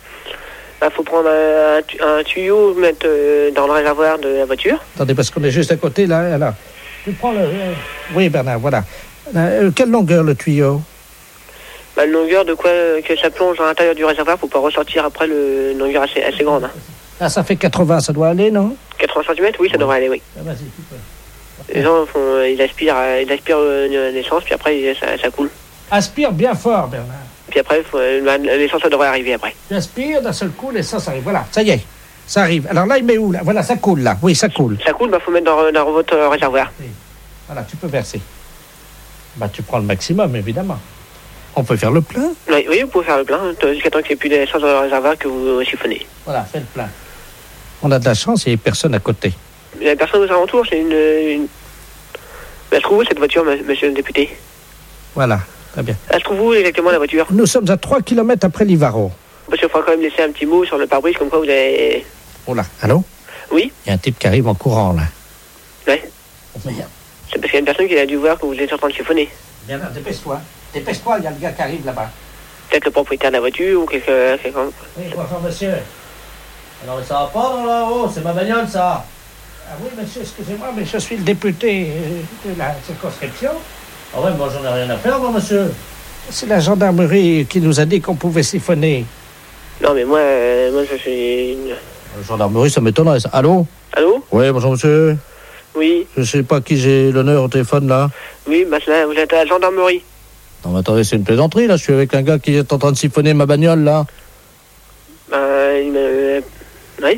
Il faut prendre un tuyau, mettre dans le réservoir de la voiture. Attendez, parce qu'on est juste à côté, là. Tu prends le... Oui, Bernard, voilà. Quelle longueur, le tuyau? La longueur de quoi que ça plonge à l'intérieur du réservoir pour pas ressortir après une longueur assez grande. Hein. Ah, ça fait 80, ça doit aller, non? 80 cm, oui, ça devrait aller, oui. Ah, vas-y, tu peux. Les gens ils aspirent l'essence, puis après ça coule. Aspire bien fort, Bernard. Puis après, l'essence, ça devrait arriver après. Tu aspires, d'un seul coup, l'essence arrive. Voilà, ça y est, ça arrive. Alors là, il met où, là? Voilà, ça coule, là. Oui, ça coule. Ça coule, faut mettre dans votre réservoir. Oui. Voilà, tu peux verser. Tu prends le maximum, évidemment. On peut faire le plein? Oui, vous pouvez faire le plein, jusqu'à temps qu'il n'y ait plus d'essence dans le réservoir que vous siphonnez. Voilà, fais le plein. On a de la chance, il n'y a personne à côté. Il n'y a personne aux alentours, c'est une... Elle se trouve où, cette voiture, monsieur le député? Voilà, très bien. Elle se trouve où, exactement, la voiture? Nous sommes à 3 km après Livaro. Parce qu'il faudra quand même laisser un petit mot sur le pare-brise, comme quoi vous avez... Oh là, allô? Oui? Il y a un type qui arrive en courant, là. Ouais. C'est parce qu'il y a une personne qui a dû voir que vous êtes en train de siphonner. Bien là, dépêche-toi. Dépêche-toi, il y a le gars qui arrive là-bas. Peut-être le propriétaire de la voiture ou quelqu'un... Oui, bonjour, monsieur. Alors, ça va pas dans là-haut, c'est ma bagnole, ça. Ah oui, monsieur, excusez-moi, mais je suis le député de la circonscription. Ah ouais, moi, j'en ai rien à faire, moi, monsieur. C'est la gendarmerie qui nous a dit qu'on pouvait siphonner. Non, mais moi je suis... La gendarmerie, ça m'étonnerait, ça. Allô? Allô? Oui, bonjour, monsieur. Oui. Je sais pas qui j'ai l'honneur au téléphone, là. Oui, là, vous êtes à la gendarmerie. Non, mais attendez, c'est une plaisanterie, là. Je suis avec un gars qui est en train de siphonner ma bagnole, là. Oui.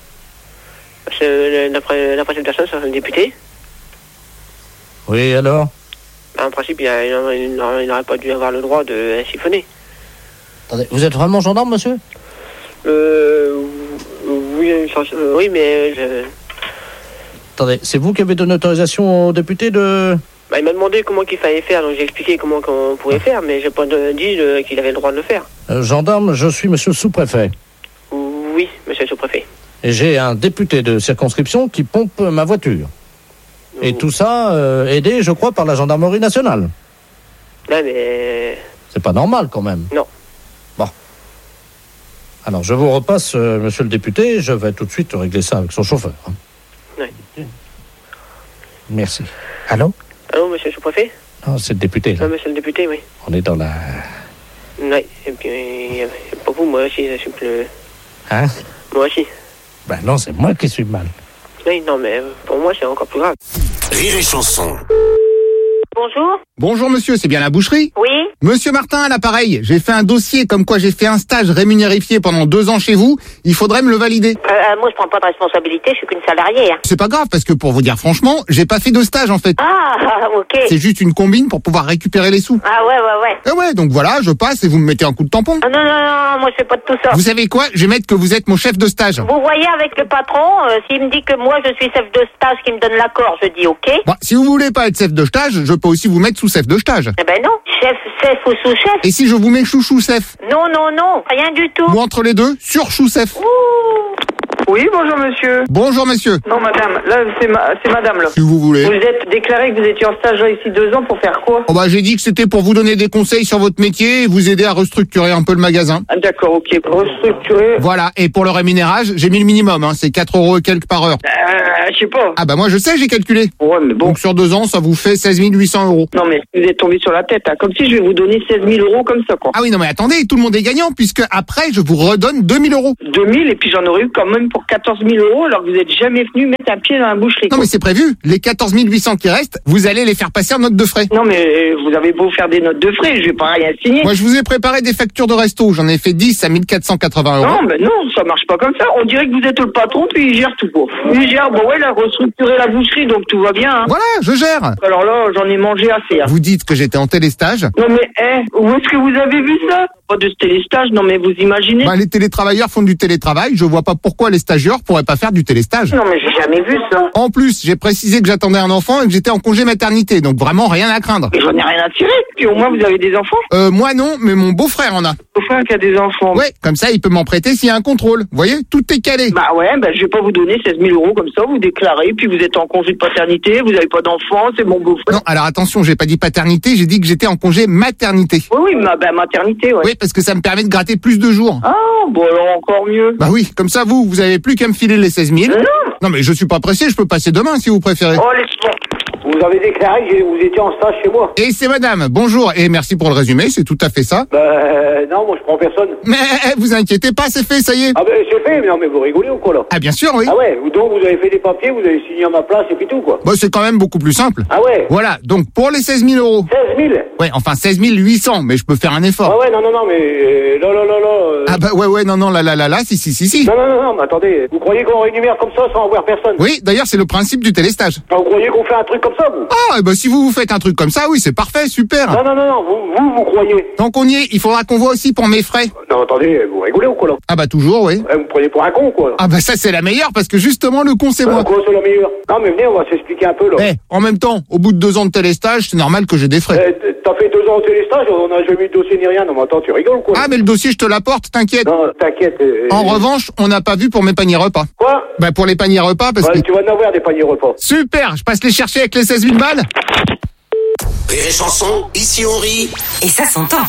D'après cette personne, c'est un député. Oui, alors? En principe, il n'aurait pas dû avoir le droit de siphonner. Attendez, vous êtes vraiment gendarme, monsieur? Oui, mais... Attendez, c'est vous qui avez donné autorisation au député de... il m'a demandé comment qu'il fallait faire, donc j'ai expliqué comment on pouvait faire, mais j'ai pas dit qu'il avait le droit de le faire. Gendarme, je suis monsieur le sous-préfet. Oui, monsieur le sous-préfet. Et j'ai un député de circonscription qui pompe ma voiture. Et tout ça, aidé, je crois, par la gendarmerie nationale. Non, mais... C'est pas normal, quand même. Non. Bon. Alors, je vous repasse, monsieur le député, je vais tout de suite régler ça avec son chauffeur. Hein. Oui. Merci. Allô? Allô, monsieur le sous-préfet? Non, c'est le député, là. Non, monsieur le député, oui. On est dans la... Oui, et puis, pour vous, moi aussi, je suis plus... Hein? Moi aussi. Ben non, c'est moi qui suis mal. Oui, non, mais pour moi, c'est encore plus grave. Rire et chanson. Bonjour. Bonjour monsieur, c'est bien la boucherie? Oui. Monsieur Martin à l'appareil, j'ai fait un dossier comme quoi j'ai fait un stage rémunérifié pendant 2 ans chez vous, il faudrait me le valider. Moi, je prends pas de responsabilité, je suis qu'une salariée. Hein. C'est pas grave parce que pour vous dire franchement, j'ai pas fait de stage en fait. Ah, ok. C'est juste une combine pour pouvoir récupérer les sous. Ah ouais. Et ouais, donc voilà, je passe et vous me mettez un coup de tampon. Non, moi je fais pas de tout ça. Vous savez quoi? Je vais mettre que vous êtes mon chef de stage. Vous voyez avec le patron, s'il me dit que moi je suis chef de stage, qu'il me donne l'accord, je dis ok. Bon, si vous voulez pas être chef de stage, je peux aussi vous mettre sous chef de stage. Eh ben non, chef ou sous-chef. Et si je vous mets chouchou chef? Non, rien du tout. Ou entre les deux, sur chou chef. Oui, bonjour monsieur. Bonjour monsieur. Non madame, là c'est madame là. Si vous voulez. Vous êtes déclaré que vous étiez en stage là ici 2 ans pour faire quoi? Oh bah j'ai dit que c'était pour vous donner des conseils sur votre métier et vous aider à restructurer un peu le magasin. Ah, d'accord, ok, restructurer. Voilà, et pour le rémunérage, j'ai mis le minimum, hein, c'est 4 € et quelques par heure. Je sais pas. Ah bah moi je sais, j'ai calculé. Ouais, mais bon. Donc sur 2 ans, ça vous fait 16 800 €. Non mais vous êtes tombé sur la tête, hein. Comme si je vais vous donner 16 000 € comme ça quoi. Ah oui, non mais attendez, tout le monde est gagnant puisque après je vous redonne 2 000 €. 2 000 et puis j'en aurais eu quand même pour 14 000 € alors que vous êtes jamais venu mettre un pied dans la boucherie. Non mais c'est prévu, les 14 800 qui restent, vous allez les faire passer en note de frais. Non mais vous avez beau faire des notes de frais, je vais pas rien signer. Moi je vous ai préparé des factures de resto, j'en ai fait 10 à 1480 €. Non mais non, ça marche pas comme ça. On dirait que vous êtes le patron puis il gère tout quoi. Il gère, bon ouais, il a restructuré la boucherie donc tout va bien. Hein. Voilà, je gère. Alors là, j'en ai mangé assez. Hein. Vous dites que j'étais en téléstage. Non mais où est-ce que vous avez vu ça? Pas de téléstage, non mais vous imaginez? Bah les télétravailleurs font du télétravail, je vois pas pourquoi les stagiaires pourraient pas faire du téléstage. Non mais j'ai jamais vu ça. En plus, j'ai précisé que j'attendais un enfant et que j'étais en congé maternité, donc vraiment rien à craindre. Et j'en ai rien à tirer. Puis au moins vous avez des enfants? Moi non, mais mon beau-frère en a. Beau-frère qui a des enfants? Ouais, comme ça il peut m'en prêter s'il y a un contrôle. Vous voyez, tout est calé. Bah ouais, je vais pas vous donner 16 000 € comme ça, vous déclarez, puis vous êtes en congé de paternité, vous avez pas d'enfant, c'est mon beau-frère. Non, alors attention, j'ai pas dit paternité, j'ai dit que j'étais en congé maternité. Oui, maternité, ouais. Oui, parce que ça me permet de gratter plus de jours. Ah, bon alors encore mieux. Bah oui, comme ça vous avez plus qu'à me filer les 16 000. Non mais je suis pas pressé, je peux passer demain si vous préférez. Oh, laisse-moi. Vous avez déclaré que vous étiez en stage chez moi. Et c'est madame, bonjour, et merci pour le résumé, c'est tout à fait ça. Non, moi je prends personne. Mais vous inquiétez pas, c'est fait, ça y est. Ah c'est fait, mais non mais vous rigolez ou quoi là? Ah bien sûr, oui. Ah ouais, donc vous avez fait des papiers, vous avez signé à ma place et puis tout quoi. Bah c'est quand même beaucoup plus simple. Ah ouais. Voilà, donc pour les 16 000 €. 16 000? Ouais, enfin 16 800, mais je peux faire un effort. Ah ouais, non, mais là. Ah bah ouais, non, là, si. Non, mais attendez, vous croyez qu'on rémunère comme ça sans avoir personne? Oui, d'ailleurs c'est le principe du téléstage. Ah, vous croyez qu'on fait un truc comme ça, vous? Ah, bah si vous faites un truc comme ça, oui, c'est parfait, super. Non, vous croyez? Tant qu'on y est, il faudra qu'on voit aussi pour mes frais. Non, attendez, vous rigolez ou quoi là? Ah bah toujours, oui. Vous me prenez pour un con, quoi. Ah bah ça c'est la meilleure parce que justement le con c'est moi. Quoi, c'est la meilleure? Non mais venez, on va s'expliquer un peu là. En même temps, au bout de 2 ans de téléstage, c'est normal que j'ai des frais. T'as fait 2 ans de téléstage, on n'a jamais eu de dossier ni rien. Non mais attends, tu rigoles quoi? Ah mais le dossier je te l'apporte, t'inquiète. Non, t'inquiète. En revanche, on n'a pas vu pour mes paniers repas. Quoi? Bah pour les paniers repas parce que... Tu vas en avoir des paniers repas. Super, je passe les chercher avec les 16 000 balles. Rire et chanson, ici on rit. Et ça s'entend.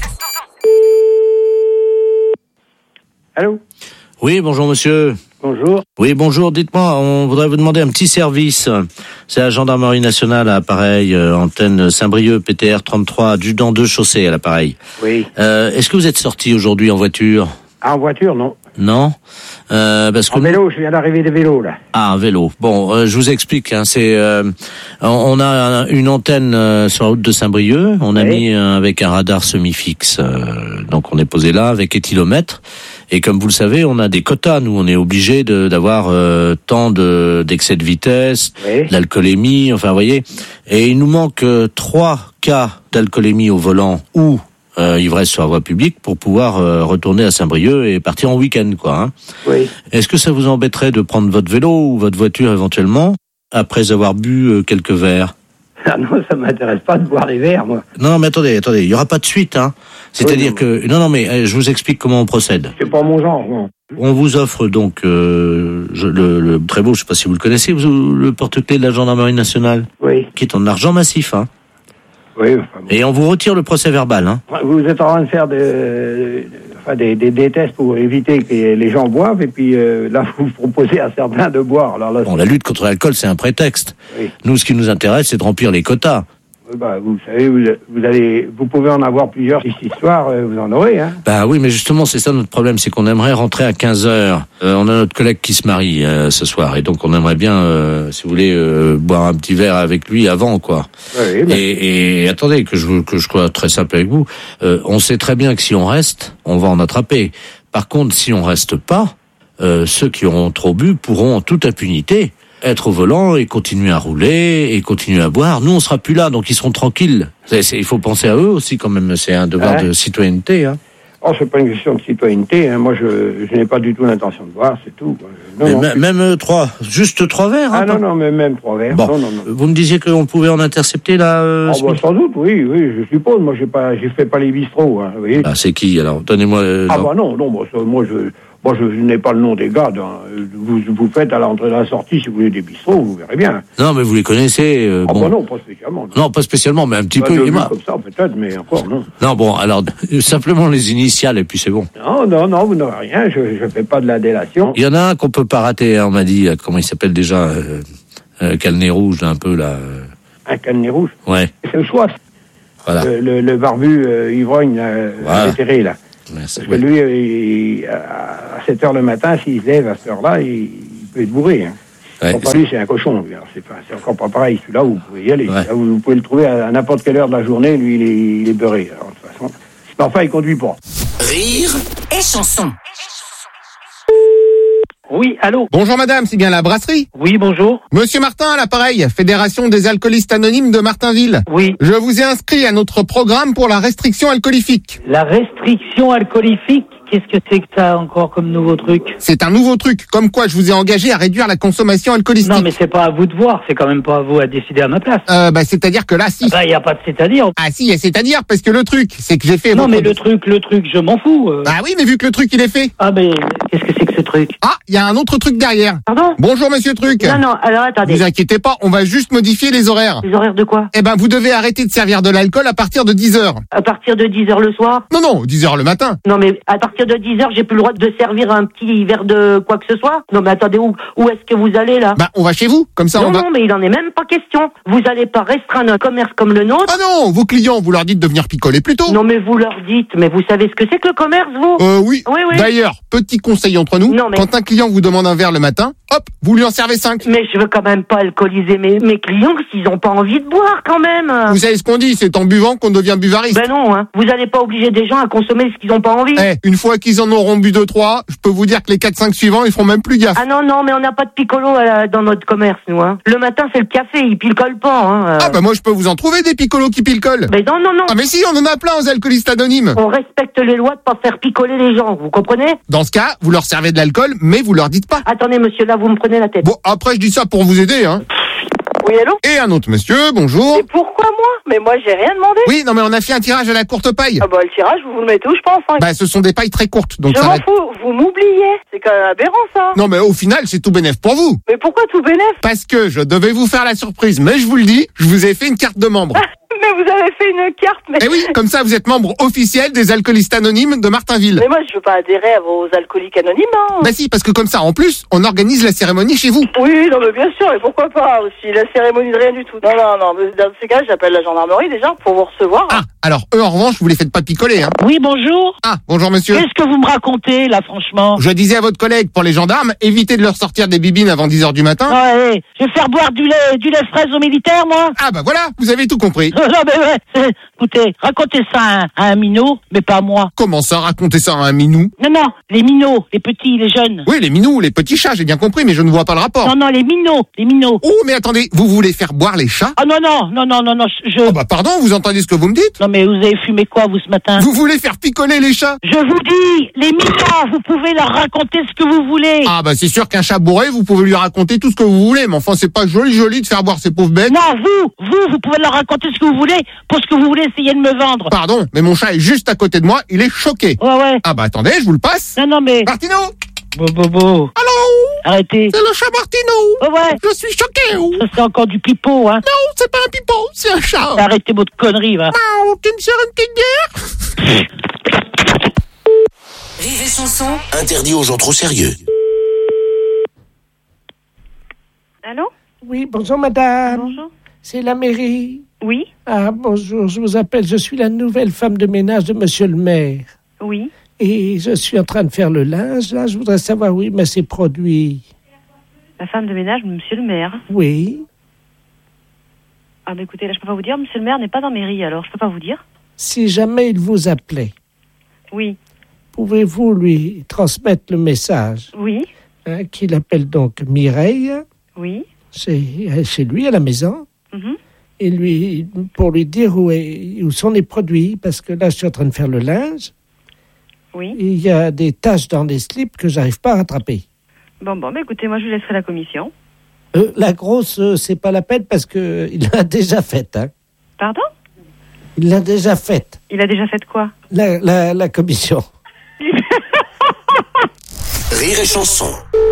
Allô? Oui, bonjour monsieur. Bonjour. Oui, bonjour, dites-moi, on voudrait vous demander un petit service. C'est la gendarmerie nationale à l'appareil, antenne Saint-Brieuc, PTR 33, adjudant 2 chaussée à l'appareil. Oui. Est-ce que vous êtes sorti aujourd'hui en voiture? En voiture, non. Non, parce que en vélo, je viens d'arriver de vélo là. Ah, vélo. Bon, je vous explique. Hein, on a une antenne sur la route de Saint-Brieuc. On a mis avec un radar semi-fixe. Donc on est posé là avec éthylomètre. Et comme vous le savez, on a des quotas. Nous, on est obligé d'avoir tant d'excès de vitesse, l'alcoolémie. Enfin, vous voyez. Et il nous manque 3 cas d'alcoolémie au volant ou ivresse sur la voie publique pour pouvoir retourner à Saint-Brieuc et partir en week-end, quoi. Hein. Oui. Est-ce que ça vous embêterait de prendre votre vélo ou votre voiture éventuellement après avoir bu quelques verres? Ah non, ça m'intéresse pas de boire des verres, moi. Non, mais attendez, il y aura pas de suite, hein. C'est-à-dire que non, mais je vous explique comment on procède. C'est pas mon genre, non. On vous offre donc le très beau, je sais pas si vous le connaissez, le porte-clés de la gendarmerie nationale. Oui. Qui est en argent massif, hein. Oui. Et on vous retire le procès verbal, hein. Vous êtes en train de faire des tests pour éviter que les gens boivent, et puis là, vous proposez à certains de boire. Alors là, bon, la lutte contre l'alcool, c'est un prétexte. Oui. Nous, ce qui nous intéresse, c'est de remplir les quotas. Bah, vous savez, vous pouvez en avoir plusieurs. Cette histoire, vous en aurez, hein. Bah oui, mais justement, c'est ça notre problème, c'est qu'on aimerait rentrer à 15h. On a notre collègue qui se marie ce soir, et donc on aimerait bien, si vous voulez, boire un petit verre avec lui avant, quoi. Oui, mais... Et attendez, que je sois très simple avec vous, on sait très bien que si on reste, on va en attraper. Par contre, si on reste pas, ceux qui auront trop bu pourront en toute impunité être au volant et continuer à rouler et continuer à boire. Nous, on sera plus là, donc ils seront tranquilles. Il faut penser à eux aussi quand même. C'est un devoir de citoyenneté. Hein. Oh, c'est pas une question de citoyenneté. Hein. Moi, je n'ai pas du tout l'intention de boire, c'est tout. Non, même juste 3 verres. Ah non, mais même 3 verres. Bon. Non. Vous me disiez qu'on pouvait en intercepter là. Sans doute, oui, je suppose. Moi, j'ai fait pas les bistrots. Hein, vous voyez. Ah, c'est qui alors? Donnez-moi. Moi, je n'ai pas le nom des gars. Vous faites à l'entrée et à la sortie, si vous voulez, des bistrots, vous verrez bien. Non, mais vous les connaissez. Non, pas spécialement. Non, pas spécialement, mais un petit peu. Comme ça, peut-être, mais encore, non. Non, bon, alors, simplement les initiales, et puis c'est bon. Non, vous n'aurez rien. Je fais pas de la délation. Il y en a un qu'on peut pas rater, hein, on m'a dit. Comment il s'appelle déjà? Canenet rouge, là, un peu, là. Un canenet rouge? Ouais. C'est le soir. Voilà. Le barbu ivrogne, vétéré, là. Merci. Parce que lui, à 7h le matin, s'il se lève à cette heure-là, il peut être bourré. Hein. Ouais, pas lui, c'est un cochon. Lui. Alors, c'est encore pas pareil. Celui-là, vous pouvez y aller. Ouais. Là, vous pouvez le trouver à n'importe quelle heure de la journée. Lui, il est beurré. Alors, de toute façon. Mais enfin, il conduit pas. Rire et chanson. Oui, allô. Bonjour madame, c'est bien la brasserie? Oui, bonjour. Monsieur Martin à l'appareil, Fédération des alcoolistes anonymes de Martinville. Oui. Je vous ai inscrit à notre programme pour la restriction alcoolifique. La restriction alcoolifique? Qu'est-ce que c'est que ça encore comme nouveau truc? C'est un nouveau truc, comme quoi je vous ai engagé à réduire la consommation alcoolistique. Non, mais c'est pas à vous de voir, c'est quand même pas à vous à décider à ma place. C'est-à-dire que là, si. Y a pas de c'est-à-dire. Ah si, y a c'est-à-dire, parce que le truc, c'est que j'ai fait... Non, mais le truc, je m'en fous. Ah oui, mais vu que le truc, il est fait. Ah, mais qu'est-ce que c'est que ce truc? Ah, il y a un autre truc derrière. Pardon? Bonjour monsieur Truc. Non, alors attendez. Vous inquiétez pas, on va juste modifier les horaires. Les horaires de quoi? Vous devez arrêter de servir de l'alcool à partir de 10h. À partir de 10h le soir? Non, 10h le matin. Non, mais à partir de 10h, j'ai plus le droit de servir un petit verre de quoi que ce soit? Non, mais attendez, où est-ce que vous allez, là? On va chez vous, comme ça non, on va... Non, mais il en est même pas question. Vous allez pas restreindre un commerce comme le nôtre? Ah non, vos clients, vous leur dites de venir picoler plus tôt. Non, mais vous leur dites, mais vous savez ce que c'est que le commerce, vous? Oui. Oui. D'ailleurs, petit conseil entre nous, non, mais... quand un client vous demande un verre le matin, hop, vous lui en servez 5. Mais je veux quand même pas alcooliser mes clients s'ils ont pas envie de boire, quand même. Vous savez ce qu'on dit, c'est en buvant qu'on devient buvariste. Non, hein. Vous allez pas obliger des gens à consommer ce qu'ils ont pas envie. Une fois qu'ils en auront bu 2-3, je peux vous dire que les 4-5 suivants, ils feront même plus gaffe. Ah non, mais on n'a pas de piccolo dans notre commerce, nous, hein. Le matin, c'est le café, ils picolent pas, hein. Moi, je peux vous en trouver des picolos qui picolent. Mais non. Ah, mais si, on en a plein aux alcoolistes anonymes. On respecte les lois de pas faire picoler les gens, vous comprenez? Dans ce cas, vous leur servez de l'alcool, mais vous leur dites pas. Attendez, monsieur, là, vous me prenez la tête. Bon, après, je dis ça pour vous aider, hein. Oui, allô? Et un autre monsieur, bonjour. Et pourquoi moi? Mais moi, j'ai rien demandé. Oui, non, mais on a fait un tirage à la courte paille. Ah le tirage, vous le mettez où, je pense, hein. Ce sont des pailles très courtes, donc je ça m'en va... fous, vous m'oubliez. C'est quand même aberrant, ça. Non, mais au final, c'est tout bénef pour vous. Mais pourquoi tout bénef? Parce que je devais vous faire la surprise, mais je vous le dis, je vous ai fait une carte de membre. Mais vous avez fait une carte, mais... Eh oui, comme ça, vous êtes membre officiel des alcoolistes anonymes de Martinville. Mais moi, je veux pas adhérer à vos alcooliques anonymes, hein. Si, parce que comme ça, en plus, on organise la cérémonie chez vous. Oui, non, mais bien sûr, et pourquoi pas aussi, la cérémonie de rien du tout. Non, mais dans ces cas, j'appelle la gendarmerie, déjà, pour vous recevoir. Ah, alors, eux, en revanche, vous les faites pas picoler, hein. Oui, bonjour. Ah, bonjour, monsieur. Qu'est-ce que vous me racontez, là, franchement? Je disais à votre collègue, pour les gendarmes, évitez de leur sortir des bibines avant 10h du matin. Ouais, je vais faire boire du lait fraise aux militaires, moi. Ah, voilà, vous avez tout compris. Non, mais ouais, écoutez, racontez ça à un minot, mais pas à moi. Comment ça, racontez ça à un minou? Non, les minots, les petits, les jeunes. Oui, les minous, les petits chats, j'ai bien compris, mais je ne vois pas le rapport. Non, les minots. Oh, mais attendez, vous voulez faire boire les chats? Ah non, je... Oh pardon, vous entendez ce que vous me dites? Non, mais vous avez fumé quoi, vous, ce matin? Vous voulez faire picoler les chats? Je vous dis, les minots, vous pouvez leur raconter ce que vous voulez. Ah c'est sûr qu'un chat bourré, vous pouvez lui raconter tout ce que vous voulez, mais enfin, c'est pas joli de faire boire ces pauvres bêtes. Non, vous pouvez leur raconter ce que vous voulez, pour ce que vous voulez essayer de me vendre. Pardon, mais mon chat est juste à côté de moi, il est choqué. Ouais. Ah attendez, je vous le passe. Non, mais... Martino! Allô? Arrêtez. C'est le chat Martino. Ouais. Je suis choqué. Ça, c'est encore du pipeau, hein. Non, c'est pas un pipeau, c'est un chat. Arrêtez votre connerie, va. Tu me sers une petite bière? Rire et chanson. Interdit aux gens trop sérieux. Allô? Oui, bonjour madame. Bonjour. C'est la mairie. Oui. Ah, bonjour, je vous appelle. Je suis la nouvelle femme de ménage de monsieur le maire. Oui. Et je suis en train de faire le linge. Là, je voudrais savoir où il met ses produits. La femme de ménage de monsieur le maire. Oui. Ah, bah écoutez, là, je peux pas vous dire. Monsieur le maire n'est pas dans mairie, alors je peux pas vous dire. Si jamais il vous appelait, Oui. pouvez-vous lui transmettre le message Oui. qu'il appelle donc Mireille Oui. chez lui à la maison Mhm. et pour lui dire où sont les produits, parce que là je suis en train de faire le linge. Oui. Et il y a des taches dans les slips que j'arrive pas à rattraper. Bon, bah écoutez, moi je lui laisserai la commission. La grosse, c'est pas la peine parce que il l'a déjà faite. Hein. Pardon? Il l'a déjà faite. Il a déjà fait quoi? La commission. Rire et chanson.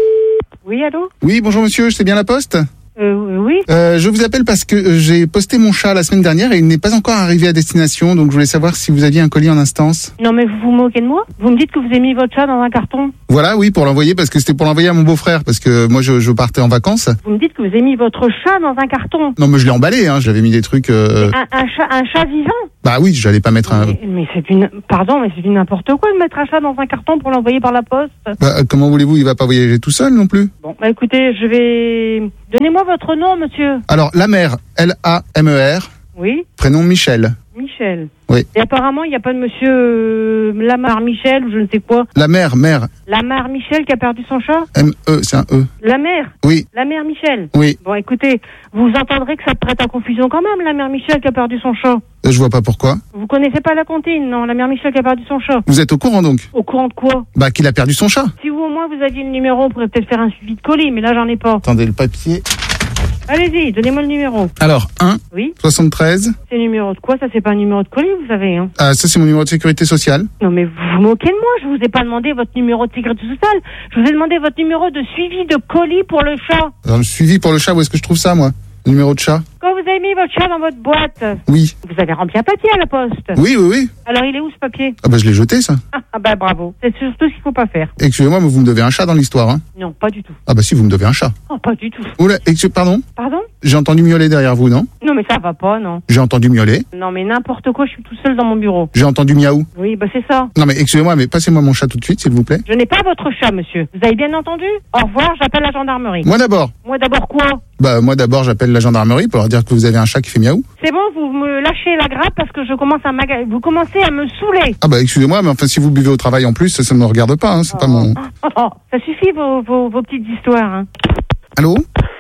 Oui, allô? Oui, bonjour monsieur, c'est bien la poste? Oui. Je vous appelle parce que j'ai posté mon chat la semaine dernière et il n'est pas encore arrivé à destination, donc je voulais savoir si vous aviez un colis en instance. Non, mais vous vous moquez de moi? Vous me dites que vous avez mis votre chat dans un carton? Voilà, oui, pour l'envoyer, parce que c'était pour l'envoyer à mon beau-frère, parce que moi je partais en vacances. Vous me dites que vous avez mis votre chat dans un carton? Non, mais je l'ai emballé, hein, j'avais mis des trucs... Un chat vivant? Bah oui, j'allais pas mettre un... Mais c'est Pardon, mais c'est du n'importe quoi de mettre un chat dans un carton pour l'envoyer par la poste. Bah, comment voulez-vous, il va pas voyager tout seul non plus? Bon, bah écoutez, je vais... Donnez-moi votre nom, monsieur. Alors, la mère, L-A-M-E-R. Oui. Prénom Michel. Michel. Oui. Et apparemment, il n'y a pas de monsieur Lamar Michel ou je ne sais quoi. La mère. Lamar Michel qui a perdu son chat? M-E, c'est un E. La mère? Oui. La mère Michel? Oui. Bon, écoutez, vous entendrez que ça prête à confusion quand même, la mère Michel qui a perdu son chat. Je vois pas pourquoi. Vous connaissez pas la comptine, non? La mère Michel qui a perdu son chat. Vous êtes au courant donc? Au courant de quoi? Bah, qu'il a perdu son chat. Si vous, au moins, vous aviez le numéro, on pourrait peut-être faire un suivi de colis, mais là, j'en ai pas. Attendez, le papier. Allez-y, donnez-moi le numéro. Alors, 1, oui. 73. C'est le numéro de quoi? Ça, c'est pas un numéro de colis, vous savez, hein? Ah, ça, c'est mon numéro de sécurité sociale. Non, mais vous vous moquez de moi. Je vous ai pas demandé votre numéro de sécurité sociale. Je vous ai demandé votre numéro de suivi de colis pour le chat. Alors, le suivi pour le chat, où est-ce que je trouve ça, moi? Le numéro de chat? Quand vous avez mis votre chat dans votre boîte. Oui. Vous avez rempli un papier à la poste. Oui. Alors, il est où, ce papier? Ah bah, je l'ai jeté, ça. Ah bah, bravo. C'est surtout ce qu'il faut pas faire. Excusez-moi, mais vous me devez un chat dans l'histoire, hein? Non, pas du tout. Ah bah si, vous me devez un chat. Oh, pas du tout. Oula, pardon? Pardon? J'ai entendu miauler derrière vous, non? Non, mais ça va pas, non. J'ai entendu miauler. Non, mais n'importe quoi, je suis tout seul dans mon bureau. J'ai entendu miaou. Oui, bah c'est ça. Non mais excusez-moi, mais passez-moi mon chat tout de suite, s'il vous plaît. Je n'ai pas votre chat, monsieur. Vous avez bien entendu? Au revoir, j'appelle la gendarmerie. Moi d'abord. Moi d'abord quoi? Bah moi d'abord, j'appelle la gendarmerie pour leur dire que vous avez un chat qui fait miaou. C'est bon, vous me lâchez la grappe parce que je commence à vous commencez à me saouler. Ah bah excusez-moi, mais enfin si vous buvez au travail en plus, ça ne me regarde pas, hein, c'est pas mon... Oh, ça suffit vos petites histoires, hein. Allô?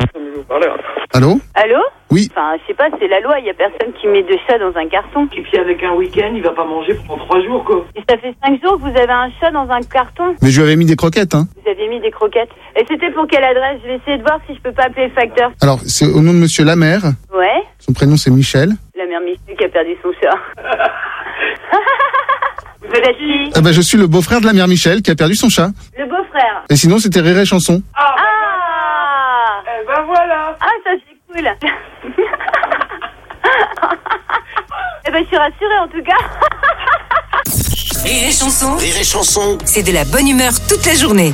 Allô? Allô? Oui. Enfin, je sais pas, c'est la loi, il y a personne qui met de chat dans un carton. Et puis avec un week-end, il va pas manger pendant 3 jours, quoi. Et ça fait 5 jours que vous avez un chat dans un carton. Mais je lui avais mis des croquettes, hein. Vous aviez mis des croquettes. Et c'était pour quelle adresse? Je vais essayer de voir si je peux pas appeler le facteur. Alors, c'est au nom de monsieur Lamère. Ouais. Son prénom c'est Michel. La mère Michel qui a perdu son chat. Vous êtes qui? Ah bah je suis le beau-frère de la mère Michel qui a perdu son chat. Le beau-frère. Et sinon c'était Rire et Chanson. Ah Eh ben voilà. Ah, ça c'est cool. Eh ben je suis rassurée en tout cas. Rire et chanson. Rire et chanson. C'est de la bonne humeur toute la journée.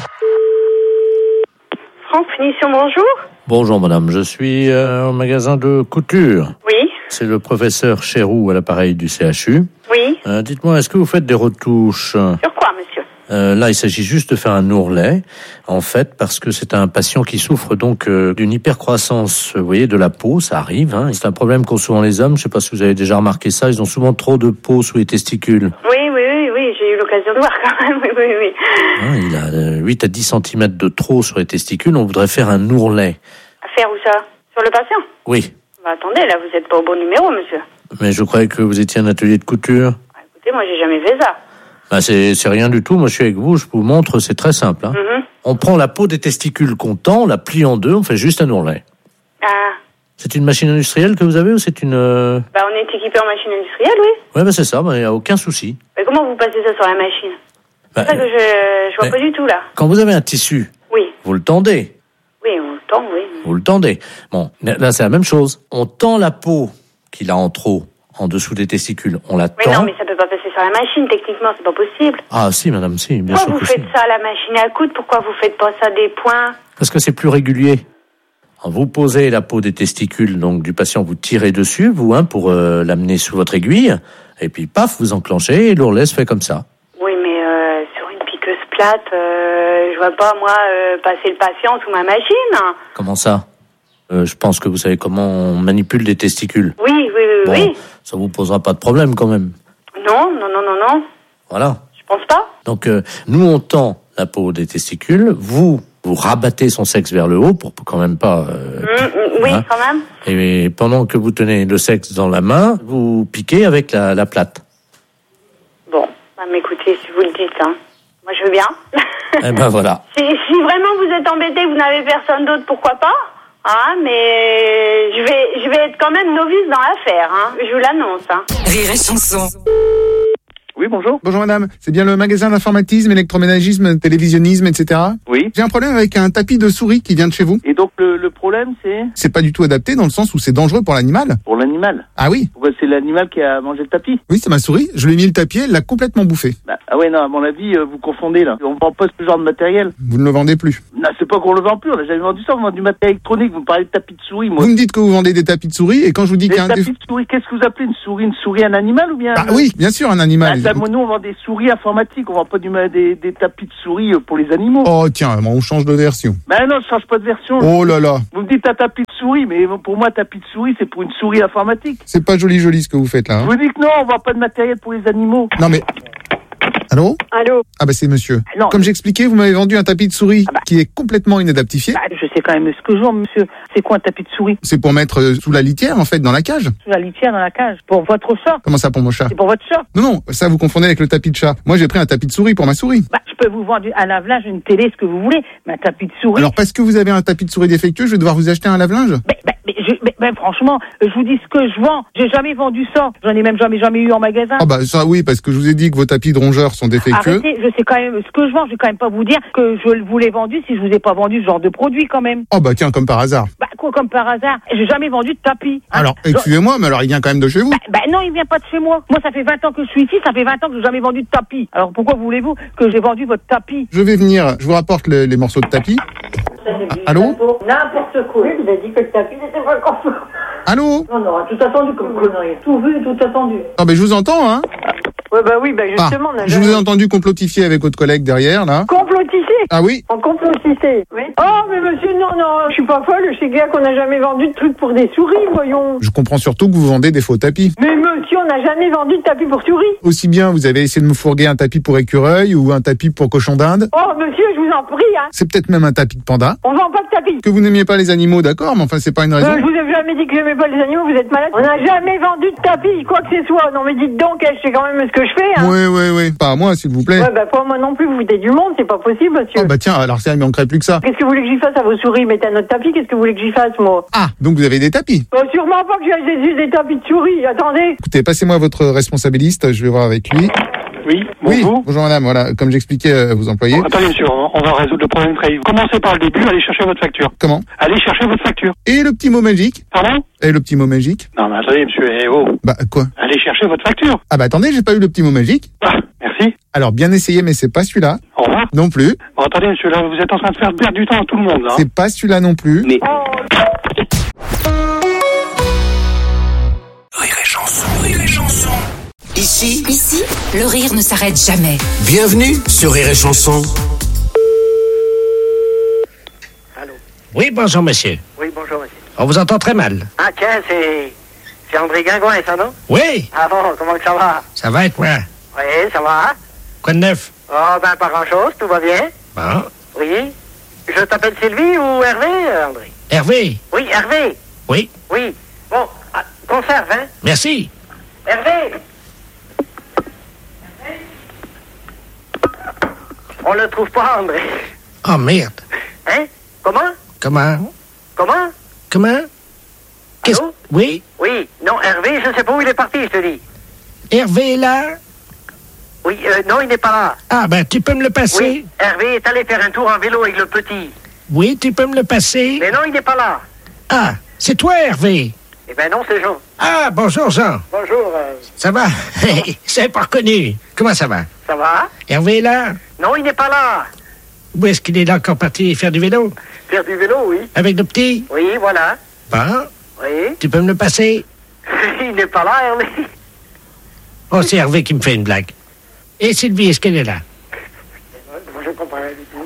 Franck Finition, bonjour. Bonjour madame, je suis au magasin de couture. Oui. C'est le professeur Chéroux à l'appareil du CHU. Oui. Dites-moi, est-ce que vous faites des retouches? Sur quoi, monsieur? Là, il s'agit juste de faire un ourlet, en fait, parce que c'est un patient qui souffre donc d'une hypercroissance, vous voyez, de la peau, ça arrive. Hein. C'est un problème qu'ont souvent les hommes, je ne sais pas si vous avez déjà remarqué ça, ils ont souvent trop de peau sous les testicules. Oui, j'ai eu l'occasion de voir quand même, oui. Hein, il a 8 à 10 cm de trop sur les testicules, on voudrait faire un ourlet. À faire où ça? Sur le patient? Oui. Bah, attendez, là, vous n'êtes pas au bon numéro, monsieur. Mais je croyais que vous étiez un atelier de couture. Écoutez, moi, j'ai jamais fait ça. Bah c'est rien du tout, moi je suis avec vous, je vous montre, c'est très simple. Hein. On prend la peau des testicules qu'on tend, on la plie en deux, on fait juste un ourlet. Ah. C'est une machine industrielle que vous avez ou c'est une... Bah on est équipé en machine industrielle, oui. Ouais, bah c'est ça, il n'y a aucun souci. Mais comment vous passez ça sur la machine? Bah, c'est ça que je vois pas du tout, là. Quand vous avez un tissu, oui. Vous le tendez. Oui, on le tend, oui. Vous le tendez. Bon, là c'est la même chose. On tend la peau qu'il a en trop, en dessous des testicules. On la tend. Mais non, mais ça peut pas passer sur la machine, techniquement, c'est pas possible. Ah si, madame, si, bien sûr. sûr Pourquoi vous faites ça à la machine à coudre? Pourquoi vous faites pas ça des points? Parce que c'est plus régulier. Vous posez la peau des testicules donc du patient, vous tirez dessus, vous, pour l'amener sous votre aiguille, et puis paf, vous enclenchez et l'ourlet se fait comme ça. Oui, mais sur une piqueuse plate, je vois pas, moi, passer le patient sous ma machine. Comment ça? Je pense que vous savez comment on manipule les testicules. Oui. Bon, ça vous posera pas de problème quand même. Non. Voilà. Je pense pas. Donc, nous, on tend la peau des testicules, vous rabattez son sexe vers le haut pour quand même pas... oui, quand même. Et pendant que vous tenez le sexe dans la main, vous piquez avec la plate. Bon, mais écoutez, si vous le dites, moi je veux bien. Eh ben voilà. Si vraiment vous êtes embêté, vous n'avez personne d'autre, pourquoi pas? Mais je vais être quand même novice dans l'affaire, je vous l'annonce. Rire et chanson. Oui, bonjour. Bonjour madame, c'est bien le magasin d'informatisme, électroménagisme, télévisionnisme, etc. Oui. J'ai un problème avec un tapis de souris qui vient de chez vous. Et donc le problème c'est? C'est pas du tout adapté dans le sens où c'est dangereux pour l'animal. Pour l'animal? Ah oui. Pourquoi c'est l'animal qui a mangé le tapis? Oui, c'est ma souris, je lui ai mis le tapis, elle l'a complètement bouffé. Ah ouais, non, à mon avis, vous confondez là. On vend pas ce genre de matériel. Vous ne le vendez plus. Non, c'est pas qu'on le vend plus, on a jamais vendu ça, on vend du matériel électronique, vous me parlez de tapis de souris, moi. Vous me dites que vous vendez des tapis de souris, et quand je vous dis qu'il y a un... tapis de souris, qu'est-ce que vous appelez une souris? Une souris, un animal ou bien? Ah oui, bien sûr, un animal. Nous, on vend des souris informatiques, on vend pas des tapis de souris pour les animaux. Oh tiens, on change de version. Ben non, je change pas de version. Oh là là. Vous me dites un tapis de souris, mais pour moi, tapis de souris, c'est pour une souris informatique. C'est pas joli ce que vous faites là. Je vous dis que non, on vend pas de matériel pour les animaux. Non mais... Allô? Ah bah c'est monsieur. Non. Comme j'expliquais, vous m'avez vendu un tapis de souris qui est complètement inadaptifié. Je sais quand même ce que je vends, monsieur. C'est quoi un tapis de souris? C'est pour mettre sous la litière, en fait, dans la cage. Sous la litière, dans la cage. Pour votre chat. Comment ça, pour mon chat? C'est pour votre chat. Non, ça vous confondez avec le tapis de chat. Moi, j'ai pris un tapis de souris pour ma souris. Je peux vous vendre un lave-linge, une télé, ce que vous voulez, mais un tapis de souris... Alors, parce que vous avez un tapis de souris défectueux, je vais devoir vous acheter un lave-linge? Mais franchement, je vous dis ce que je vends. J'ai jamais vendu ça. J'en ai même jamais eu en magasin. Ah bah ça oui, parce que je vous ai dit que vos tapis de rongeurs sont défectueux. Arrêtez, je sais quand même ce que je vends. Je vais quand même pas vous dire que je vous l'ai vendu si je vous ai pas vendu ce genre de produit quand même. Oh bah tiens, comme par hasard. Quoi, comme par hasard? J'ai jamais vendu de tapis. Alors, excusez-moi, mais alors il vient quand même de chez vous? Non, il vient pas de chez moi. Moi, ça fait 20 ans que je suis ici, ça fait 20 ans que j'ai jamais vendu de tapis. Alors pourquoi voulez-vous que j'ai vendu votre tapis? Je vais venir, je vous rapporte les morceaux de tapis. Allô? N'importe quoi. Vous avez dit que le tapis n'était pas encore. Allô? Non, tout attendu comme connerie. Tout vu, tout attendu. Ah ben je vous entends, hein. Oui, justement. Je vous ai entendu complotifier avec votre collègue derrière, là. Complotifier? Ah oui? En complotifier, oui. Oh, mais monsieur, non, je suis pas folle. Je sais bien qu'on n'a jamais vendu de trucs pour des souris, voyons. Je comprends surtout que vous vendez des faux tapis. Mais monsieur, on n'a jamais vendu de tapis pour souris. Aussi bien, vous avez essayé de me fourguer un tapis pour écureuil ou un tapis pour cochon d'Inde. Oh, monsieur, je vous en prie, C'est peut-être même un tapis de panda. On vend pas de tapis. Que vous n'aimiez pas les animaux, d'accord, mais enfin, c'est pas une raison. Je vous ai jamais dit que j'aimais pas les animaux, vous êtes malade. On n'a jamais vendu de tapis, quoi que ce soit. Non, mais dites donc, je sais quand même ce que je fais, Oui. Pas à moi, s'il vous plaît. Pas moi non plus, vous foutez du monde, c'est pas possible, monsieur. Oh, bah tiens, alors ça, il manquerait plus que ça. Qu'est-ce que vous voulez que j'y fasse à vos souris? Mettez un autre tapis, qu'est-ce que vous voulez que j'y fasse, moi? Ah, donc vous avez des tapis? Sûrement pas que j'ai des tapis de souris, attendez. Écoutez, passez-moi votre responsabiliste, je vais voir avec lui. Oui, bonjour. Oui, bonjour madame, voilà, comme j'expliquais à vos employés. Attendez monsieur, on va résoudre le problème très vite. Commencez par le début, allez chercher votre facture. Comment? Allez chercher votre facture. Et le petit mot magique? Pardon? Et le petit mot magique? Non mais attendez monsieur, Bah quoi? Allez chercher votre facture. Ah bah attendez, j'ai pas eu le petit mot magique. Ah, merci. Alors bien essayé, mais c'est pas celui-là. Au revoir. Non plus. Bon, attendez monsieur, là vous êtes en train de faire perdre du temps à tout le monde là. C'est pas celui-là non plus. Mais... Rire et chanson. Ici, le rire ne s'arrête jamais. Bienvenue sur Rire et Chanson. Allô? Oui, bonjour monsieur. Oui, bonjour monsieur. On vous entend très mal. Ah tiens, c'est André Guingouin, ça, non? Oui. Ah bon, comment que ça va? Ça va et toi? Oui, ça va. Quoi de neuf? Oh, ben pas grand-chose, tout va bien. Bon. Oui. Je t'appelle Sylvie ou Hervé, André? Hervé? Oui, Hervé. Oui. Oui. Bon, conserve, hein? Merci. Hervé! On le trouve pas, André. Oh merde. Hein? Comment? Comment? Allô? Oui? Oui. Non, Hervé, je sais pas où il est parti, je te dis. Hervé est là? Oui, non, il n'est pas là. Ah, ben, tu peux me le passer? Oui, Hervé est allé faire un tour en vélo avec le petit. Oui, tu peux me le passer? Mais non, il n'est pas là. Ah, c'est toi, Hervé? Eh ben non, c'est Jean. Ah, bonjour, Jean. Bonjour. Ça va? C'est pas reconnu. Comment ça va? Ça va? Hervé est là? Non, il n'est pas là. Où est-ce qu'il est là encore parti faire du vélo? Faire du vélo, oui. Avec le petit? Oui, voilà. Bon. Oui. Tu peux me le passer? Il n'est pas là, Hervé. Oh, c'est Hervé qui me fait une blague. Et Sylvie, est-ce qu'elle est là? Je comprends rien du tout.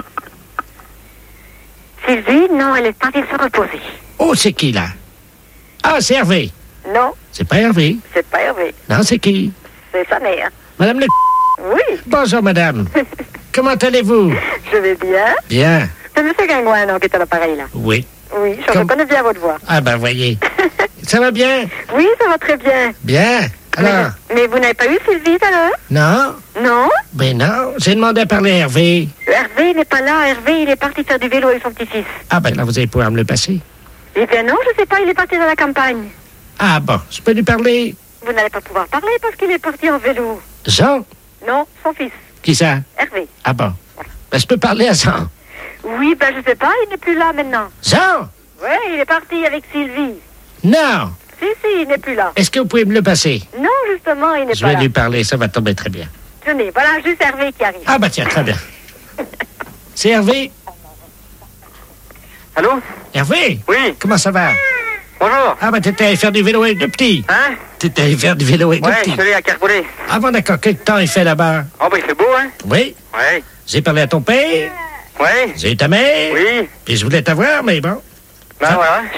Sylvie, non, elle est partie se reposer. Oh, c'est qui, là? Ah, c'est Hervé. Non, C'est pas Hervé. c'est pas Hervé. Non, c'est qui? C'est sa mère. Madame le... Oui. Bonjour, madame. Comment allez-vous? Je vais bien. Bien. C'est M. Gingouin, non, qui est à l'appareil, là. Oui. Oui, je reconnais bien votre voix. Ah, ben, voyez. Ça va bien? Oui, ça va très bien. Bien. Alors? Mais vous n'avez pas eu Sylvie tout à l'heure? Non? Non? Ben non, j'ai demandé à parler à Hervé. Hervé n'est pas là. Hervé, il est parti faire du vélo avec son petit-fils. Ah, ben là, vous allez pouvoir me le passer. Eh bien non, je sais pas, il est parti dans la campagne. Ah, bon, je peux lui parler? Vous n'allez pas pouvoir parler parce qu'il est parti en vélo. Jean? Non, son fils. Qui ça? Hervé. Ah bon. Ben, je peux parler à Jean. Oui, ben je sais pas, il n'est plus là maintenant. Jean? Oui, il est parti avec Sylvie. Non. Si, il n'est plus là. Est-ce que vous pouvez me le passer? Non, justement, il n'est Je pas vais là. lui parler, ça va tomber très bien. Tenez, voilà juste Hervé qui arrive. Ah, bah tiens, très bien. C'est Hervé? Allô? Hervé? Oui. Comment ça va? Bonjour. Ah, bah t'étais allé faire du vélo avec le petit. Hein? T'étais allé faire du vélo avec le Ouais, je petit. suis allé à Carpollet. Ah bon, d'accord. Quel temps il fait là-bas? Oh, bah il fait beau, hein? Oui. Ouais. J'ai parlé à ton père. Ouais. J'ai eu ta mère. Oui. Puis je voulais t'avoir, mais bon. Ben voilà.